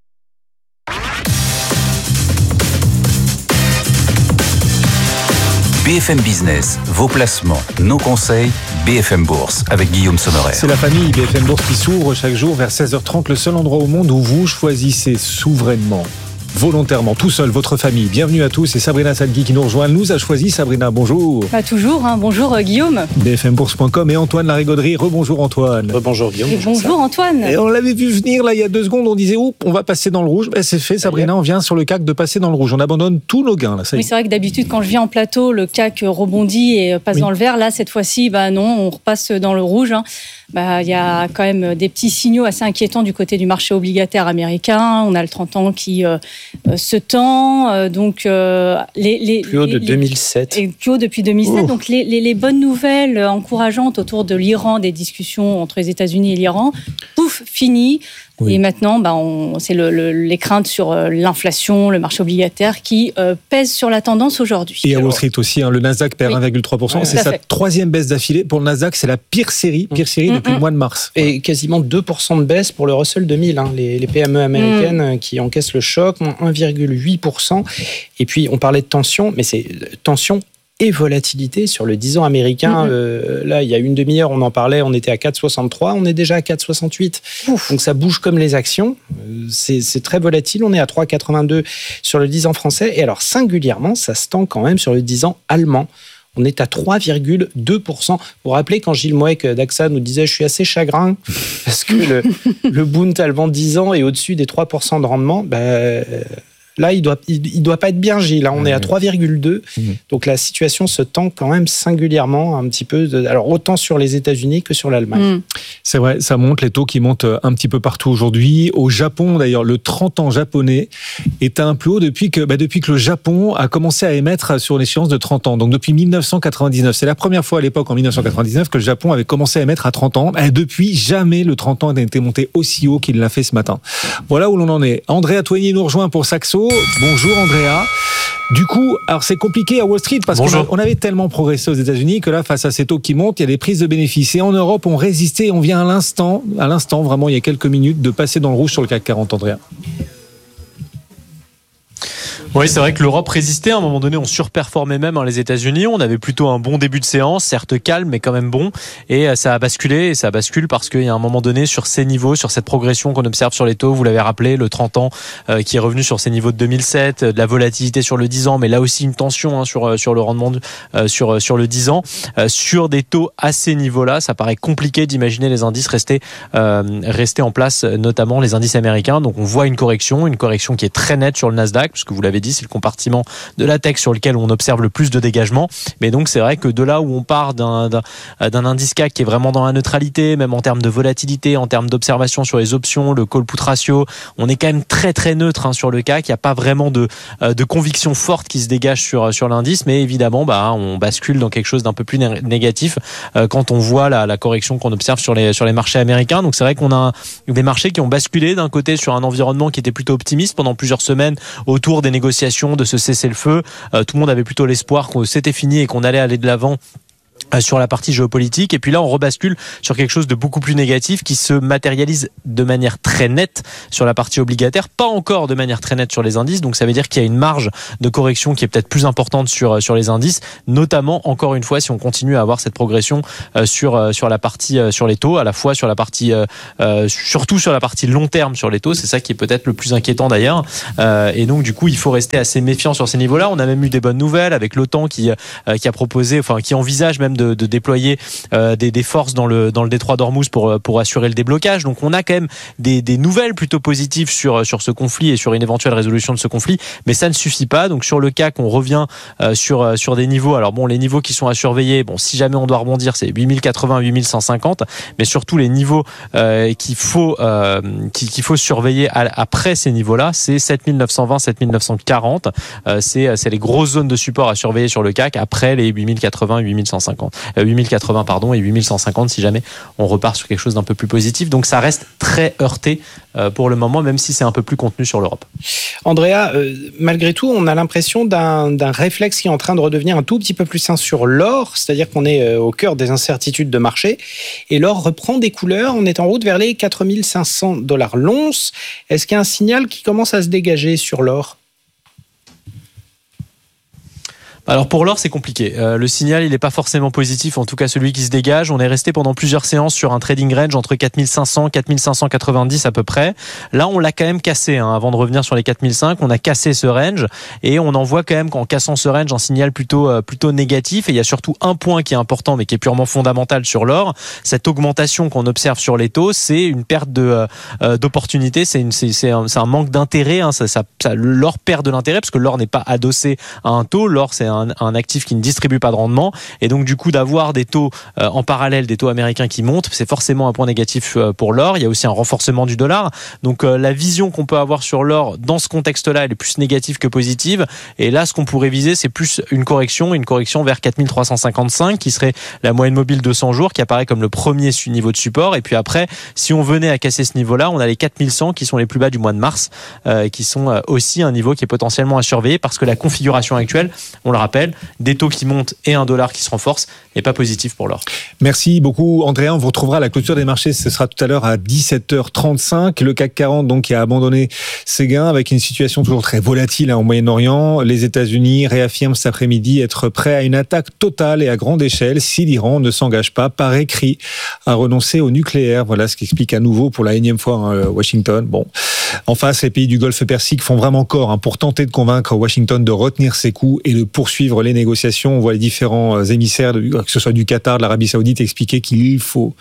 B F M Business, vos placements, nos conseils, B F M Bourse avec Guillaume Sommerer. C'est la famille B F M Bourse qui s'ouvre chaque jour vers seize heures trente, le seul endroit au monde où vous choisissez souverainement, volontairement, tout seul, votre famille. Bienvenue à tous, c'est Sabrina Sadghi qui nous rejoint. Elle nous a choisi. Sabrina, bonjour. Bah, toujours, hein. Bonjour euh, Guillaume. B F M bourse point com et Antoine Larigauderie. Rebonjour Antoine. Rebonjour Guillaume. Et bonjour Antoine. Et on l'avait vu venir là il y a deux secondes, on disait oh, on va passer dans le rouge. Ben, c'est fait Sabrina, on vient sur le C A C de passer dans le rouge. On abandonne tous nos gains là. Ça y est. Oui, c'est vrai que d'habitude quand je viens en plateau, le C A C rebondit et passe oui. dans le vert. Là, cette fois-ci, bah non, on repasse dans le rouge. Hein. Bah, il y a quand même des petits signaux assez inquiétants du côté du marché obligataire américain. On a le trente ans qui euh, se tend. Euh, donc, euh, les, les, plus haut de les, deux mille sept. Et plus haut depuis deux mille sept. Ouh. Donc, les, les, les bonnes nouvelles encourageantes autour de l'Iran, des discussions entre les États-Unis et l'Iran, pouf, fini. Oui. Et maintenant, bah, on, c'est le, le, les craintes sur euh, l'inflation, le marché obligataire qui euh, pèsent sur la tendance aujourd'hui. Et à Wall Street aussi, hein, le Nasdaq perd oui. un virgule trois pour cent. Ouais, c'est sa fait. troisième baisse d'affilée. Pour le Nasdaq, c'est la pire série, pire série mmh. depuis mmh. le mois de mars. Et quasiment deux pour cent de baisse pour le Russell deux mille, hein, les, les P M E américaines mmh. qui encaissent le choc, moins un virgule huit pour cent. Et puis, on parlait de tension, mais c'est tension et volatilité sur le dix ans américain. Mmh. Euh, là, il y a une demi-heure, on en parlait, on était à quatre virgule soixante-trois, on est déjà à quatre virgule soixante-huit. Ouf. Donc ça bouge comme les actions. C'est, c'est très volatile. On est à trois virgule quatre-vingt-deux sur le dix ans français. Et alors, singulièrement, ça se tend quand même sur le dix ans allemand. On est à trois virgule deux pour cent. Vous vous rappelez quand Gilles Moek d'A X A nous disait « Je suis assez chagrin parce que le, le Bund allemand dix ans est au-dessus des trois pour cent de rendement. Ben, » Là, il doit, il, il doit pas être bien, Gilles. Là, on mmh. est à trois virgule deux. Mmh. Donc, la situation se tend quand même singulièrement un petit peu. De, alors, autant sur les États-Unis que sur l'Allemagne. Mmh. C'est vrai, ça monte, les taux qui montent un petit peu partout aujourd'hui. Au Japon, d'ailleurs, le trente ans japonais est à un plus haut depuis que, bah, depuis que le Japon a commencé à émettre sur l'échéance de trente ans. Donc, depuis dix-neuf cent quatre-vingt-dix-neuf. C'est la première fois à l'époque, en dix-neuf cent quatre-vingt-dix-neuf, que le Japon avait commencé à émettre à trente ans. Et depuis, jamais le trente ans n'a été monté aussi haut qu'il l'a fait ce matin. Voilà où l'on en est. Andrea Toigny nous rejoint pour Saxo. Bonjour Andrea. Du coup, alors c'est compliqué à Wall Street parce Bonjour. qu'on avait tellement progressé aux États-Unis que là, face à ces taux qui montent, il y a des prises de bénéfices. Et en Europe, on résistait, on vient à l'instant, à l'instant, vraiment, il y a quelques minutes, de passer dans le rouge sur le C A C quarante, Andrea. Oui, c'est vrai que l'Europe résistait. À un moment donné, on surperformait même hein, les États-Unis. On avait plutôt un bon début de séance, certes calme, mais quand même bon. Et ça a basculé, et ça bascule parce qu'il y a un moment donné, sur ces niveaux, sur cette progression qu'on observe sur les taux, vous l'avez rappelé, le trente ans euh, qui est revenu sur ces niveaux de deux mille sept, de la volatilité sur le dix ans, mais là aussi une tension hein, sur, sur le rendement euh, sur, sur le dix ans. Euh, sur des taux à ces niveaux-là, ça paraît compliqué d'imaginer les indices rester, euh, rester en place, notamment les indices américains. Donc on voit une correction, une correction qui est très nette sur le Nasdaq, puisque vous l'avez l'avez dit, c'est le compartiment de la tech sur lequel on observe le plus de dégagement. Mais donc c'est vrai que de là où on part d'un, d'un, d'un indice C A C qui est vraiment dans la neutralité, même en termes de volatilité, en termes d'observation sur les options, le call put ratio, on est quand même très très neutre hein, sur le C A C. Il n'y a pas vraiment de, de conviction forte qui se dégage sur, sur l'indice, mais évidemment bah, on bascule dans quelque chose d'un peu plus négatif euh, quand on voit la, la correction qu'on observe sur les, sur les marchés américains. Donc c'est vrai qu'on a des marchés qui ont basculé d'un côté sur un environnement qui était plutôt optimiste pendant plusieurs semaines autour des négociations de ce cessez-le-feu. Euh, tout le monde avait plutôt l'espoir que c'était fini et qu'on allait aller de l'avant sur la partie géopolitique, et puis là on rebascule sur quelque chose de beaucoup plus négatif qui se matérialise de manière très nette sur la partie obligataire, pas encore de manière très nette sur les indices, donc ça veut dire qu'il y a une marge de correction qui est peut-être plus importante sur, sur les indices, notamment encore une fois si on continue à avoir cette progression euh, sur, euh, sur la partie euh, sur les taux, à la fois sur la partie euh, euh, surtout sur la partie long terme sur les taux, c'est ça qui est peut-être le plus inquiétant d'ailleurs, euh, et donc du coup il faut rester assez méfiant sur ces niveaux-là. On a même eu des bonnes nouvelles avec l'OTAN qui, euh, qui a proposé, enfin qui envisage même de De, de déployer euh, des, des forces dans le, dans le détroit d'Ormuz pour, pour assurer le déblocage. Donc on a quand même des, des nouvelles plutôt positives sur, sur ce conflit et sur une éventuelle résolution de ce conflit, mais ça ne suffit pas. Donc sur le C A C, on revient euh, sur, sur des niveaux. Alors bon, les niveaux qui sont à surveiller, bon, si jamais on doit rebondir, c'est huit mille quatre-vingts, huit mille cent cinquante, mais surtout les niveaux euh, qu'il faut, euh, qu'il, qu'il faut surveiller à, après ces niveaux-là, c'est sept mille neuf cent vingt, sept mille neuf cent quarante. Euh, c'est, c'est les grosses zones de support à surveiller sur le C A C après les huit mille quatre-vingts, huit mille cent cinquante. huit mille quatre-vingts pardon et huit mille cent cinquante si jamais on repart sur quelque chose d'un peu plus positif. Donc ça reste très heurté euh, pour le moment, même si c'est un peu plus contenu sur l'Europe. Andrea, euh, malgré tout, on a l'impression d'un, d'un réflexe qui est en train de redevenir un tout petit peu plus sain sur l'or, c'est-à-dire qu'on est euh, au cœur des incertitudes de marché et l'or reprend des couleurs, on est en route vers les quatre mille cinq cents dollars l'once. Est-ce qu'il y a un signal qui commence à se dégager sur l'or ? Alors pour l'or c'est compliqué, euh, le signal il n'est pas forcément positif, en tout cas celui qui se dégage. On est resté pendant plusieurs séances sur un trading range entre quatre mille cinq cents, quatre mille cinq cent quatre-vingt-dix à peu près. Là on l'a quand même cassé hein, avant de revenir sur les quatre mille cinq, on a cassé ce range et on en voit quand même qu'en cassant ce range un signal plutôt, euh, plutôt négatif. Et il y a surtout un point qui est important mais qui est purement fondamental sur l'or, cette augmentation qu'on observe sur les taux, c'est une perte de, euh, d'opportunité, c'est, une, c'est, c'est, un, c'est un manque d'intérêt, hein, ça, ça, ça, l'or perd de l'intérêt parce que l'or n'est pas adossé à un taux, l'or c'est Un, un actif qui ne distribue pas de rendement, et donc du coup d'avoir des taux euh, en parallèle, des taux américains qui montent, c'est forcément un point négatif euh, pour l'or. Il y a aussi un renforcement du dollar, donc euh, la vision qu'on peut avoir sur l'or dans ce contexte-là, elle est plus négative que positive, et là ce qu'on pourrait viser c'est plus une correction, une correction vers quatre mille trois cent cinquante-cinq qui serait la moyenne mobile deux cents jours qui apparaît comme le premier niveau de support, et puis après si on venait à casser ce niveau-là, on a les quatre mille cent qui sont les plus bas du mois de mars, euh, qui sont euh, aussi un niveau qui est potentiellement à surveiller parce que la configuration actuelle, on le rappelle, des taux qui montent et un dollar qui se renforce n'est pas positif pour l'or. Merci beaucoup Andrea, on vous retrouvera à la clôture des marchés, ce sera tout à l'heure à dix-sept heures trente-cinq. Le C A C quarante donc qui a abandonné ses gains avec une situation toujours très volatile hein, au Moyen-Orient. Les États-Unis réaffirment cet après-midi être prêts à une attaque totale et à grande échelle si l'Iran ne s'engage pas par écrit à renoncer au nucléaire. Voilà ce qui explique à nouveau pour la énième fois hein, Washington. Bon, en face, les pays du Golfe Persique font vraiment corps hein, pour tenter de convaincre Washington de retenir ses coups et de poursuivre les négociations. On voit les différents émissaires, que ce soit du Qatar, de l'Arabie Saoudite, expliquer qu'il faut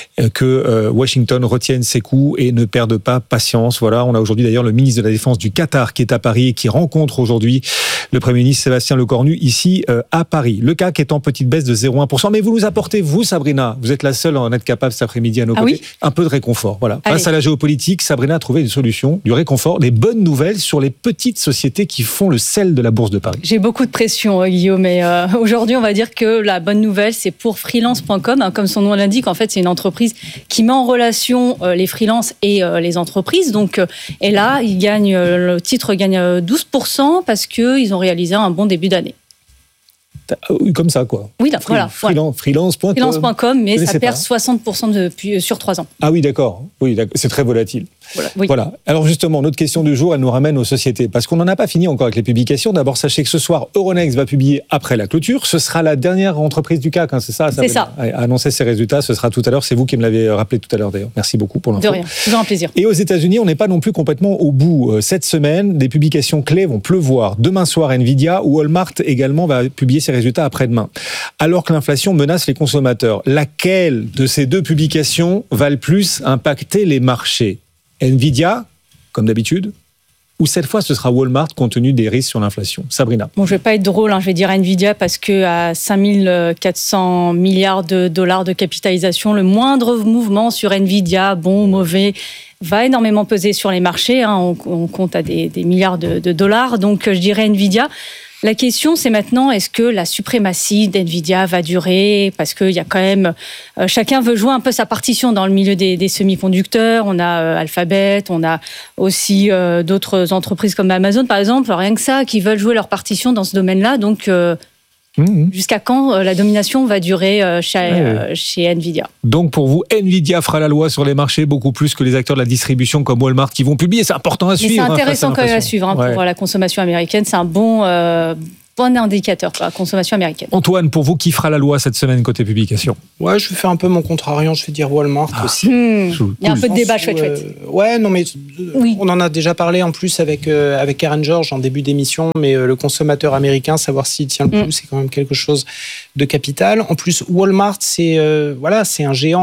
que Washington retienne ses coups et ne perde pas patience. Voilà, on a aujourd'hui d'ailleurs le ministre de la Défense du Qatar qui est à Paris et qui rencontre aujourd'hui le Premier ministre Sébastien Lecornu ici à Paris. Le C A C est en petite baisse de zéro virgule un pour cent, mais vous nous apportez, vous Sabrina, vous êtes la seule à en être capable cet après-midi à nos ah côtés, oui un peu de réconfort. Voilà. Allez. Face à la géopolitique, Sabrina a trouvé une solution, du réconfort, des bonnes nouvelles sur les petites sociétés qui font le sel de la Bourse de Paris. J'ai beaucoup de pression, Guillaume, mais euh, aujourd'hui, on va dire que la bonne nouvelle, c'est pour freelance point com. Hein, comme son nom l'indique, en fait, c'est une entreprise qui met en relation euh, les freelances et euh, les entreprises. Donc, euh, et là, ils gagnent, euh, le titre gagne douze pour cent parce qu'ils ont réalisé un bon début d'année. Comme ça, quoi. Oui, là, voilà. Freelance, freelance point com. freelance point com, mais ça perd pas. soixante pour cent depuis, sur trois ans. Ah oui, d'accord. Oui, d'accord. C'est très volatile. Voilà. Oui. Voilà. Alors justement, notre question du jour, elle nous ramène aux sociétés. Parce qu'on n'en a pas fini encore avec les publications. D'abord, sachez que ce soir, Euronext va publier après la clôture. Ce sera la dernière entreprise du C A C, hein, c'est ça, ça C'est ça. A annoncé ses résultats, ce sera tout à l'heure. C'est vous qui me l'avez rappelé tout à l'heure d'ailleurs. Merci beaucoup pour l'info. De rien, toujours un plaisir. Et aux États-Unis, on n'est pas non plus complètement au bout. Cette semaine, des publications clés vont pleuvoir. Demain soir, Nvidia ou Walmart également va publier ses résultats après-demain. Alors que l'inflation menace les consommateurs, laquelle de ces deux publications va le plus impacter les marchés ? Nvidia, comme d'habitude, ou cette fois ce sera Walmart compte tenu des risques sur l'inflation? Sabrina. Bon, je vais pas être drôle, hein, je vais dire Nvidia parce que à cinq mille quatre cents milliards de dollars de capitalisation, le moindre mouvement sur Nvidia, bon ou mauvais, va énormément peser sur les marchés. Hein, on, on compte à des, des milliards de, de dollars, donc je dirais Nvidia. La question, c'est maintenant, est-ce que la suprématie d'NVIDIA va durer? Parce qu'il y a quand même... Euh, chacun veut jouer un peu sa partition dans le milieu des, des semi-conducteurs. On a euh, Alphabet, on a aussi euh, d'autres entreprises comme Amazon, par exemple, rien que ça, qui veulent jouer leur partition dans ce domaine-là. Donc, euh, mmh. jusqu'à quand euh, la domination va durer euh, chez, ouais. euh, chez NVIDIA? Donc, pour vous, NVIDIA fera la loi sur les marchés beaucoup plus que les acteurs de la distribution comme Walmart qui vont publier. C'est important à suivre. Mais c'est intéressant hein, quand même à suivre hein, ouais. pour la consommation américaine. C'est un bon... Euh, Bon indicateur pour la consommation américaine. Antoine, pour vous, qui fera la loi cette semaine côté publication? Ouais, je vais faire un peu mon contrariant, je vais dire Walmart ah. aussi. Mmh. Il y a un peu de débat, chouette, chouette. Euh, ouais, non, mais oui. on en a déjà parlé en plus avec, euh, avec Karen George en début d'émission, mais euh, le consommateur américain, savoir s'il tient le coup, mmh. c'est quand même quelque chose de capital. En plus, Walmart, c'est, euh, voilà, c'est un géant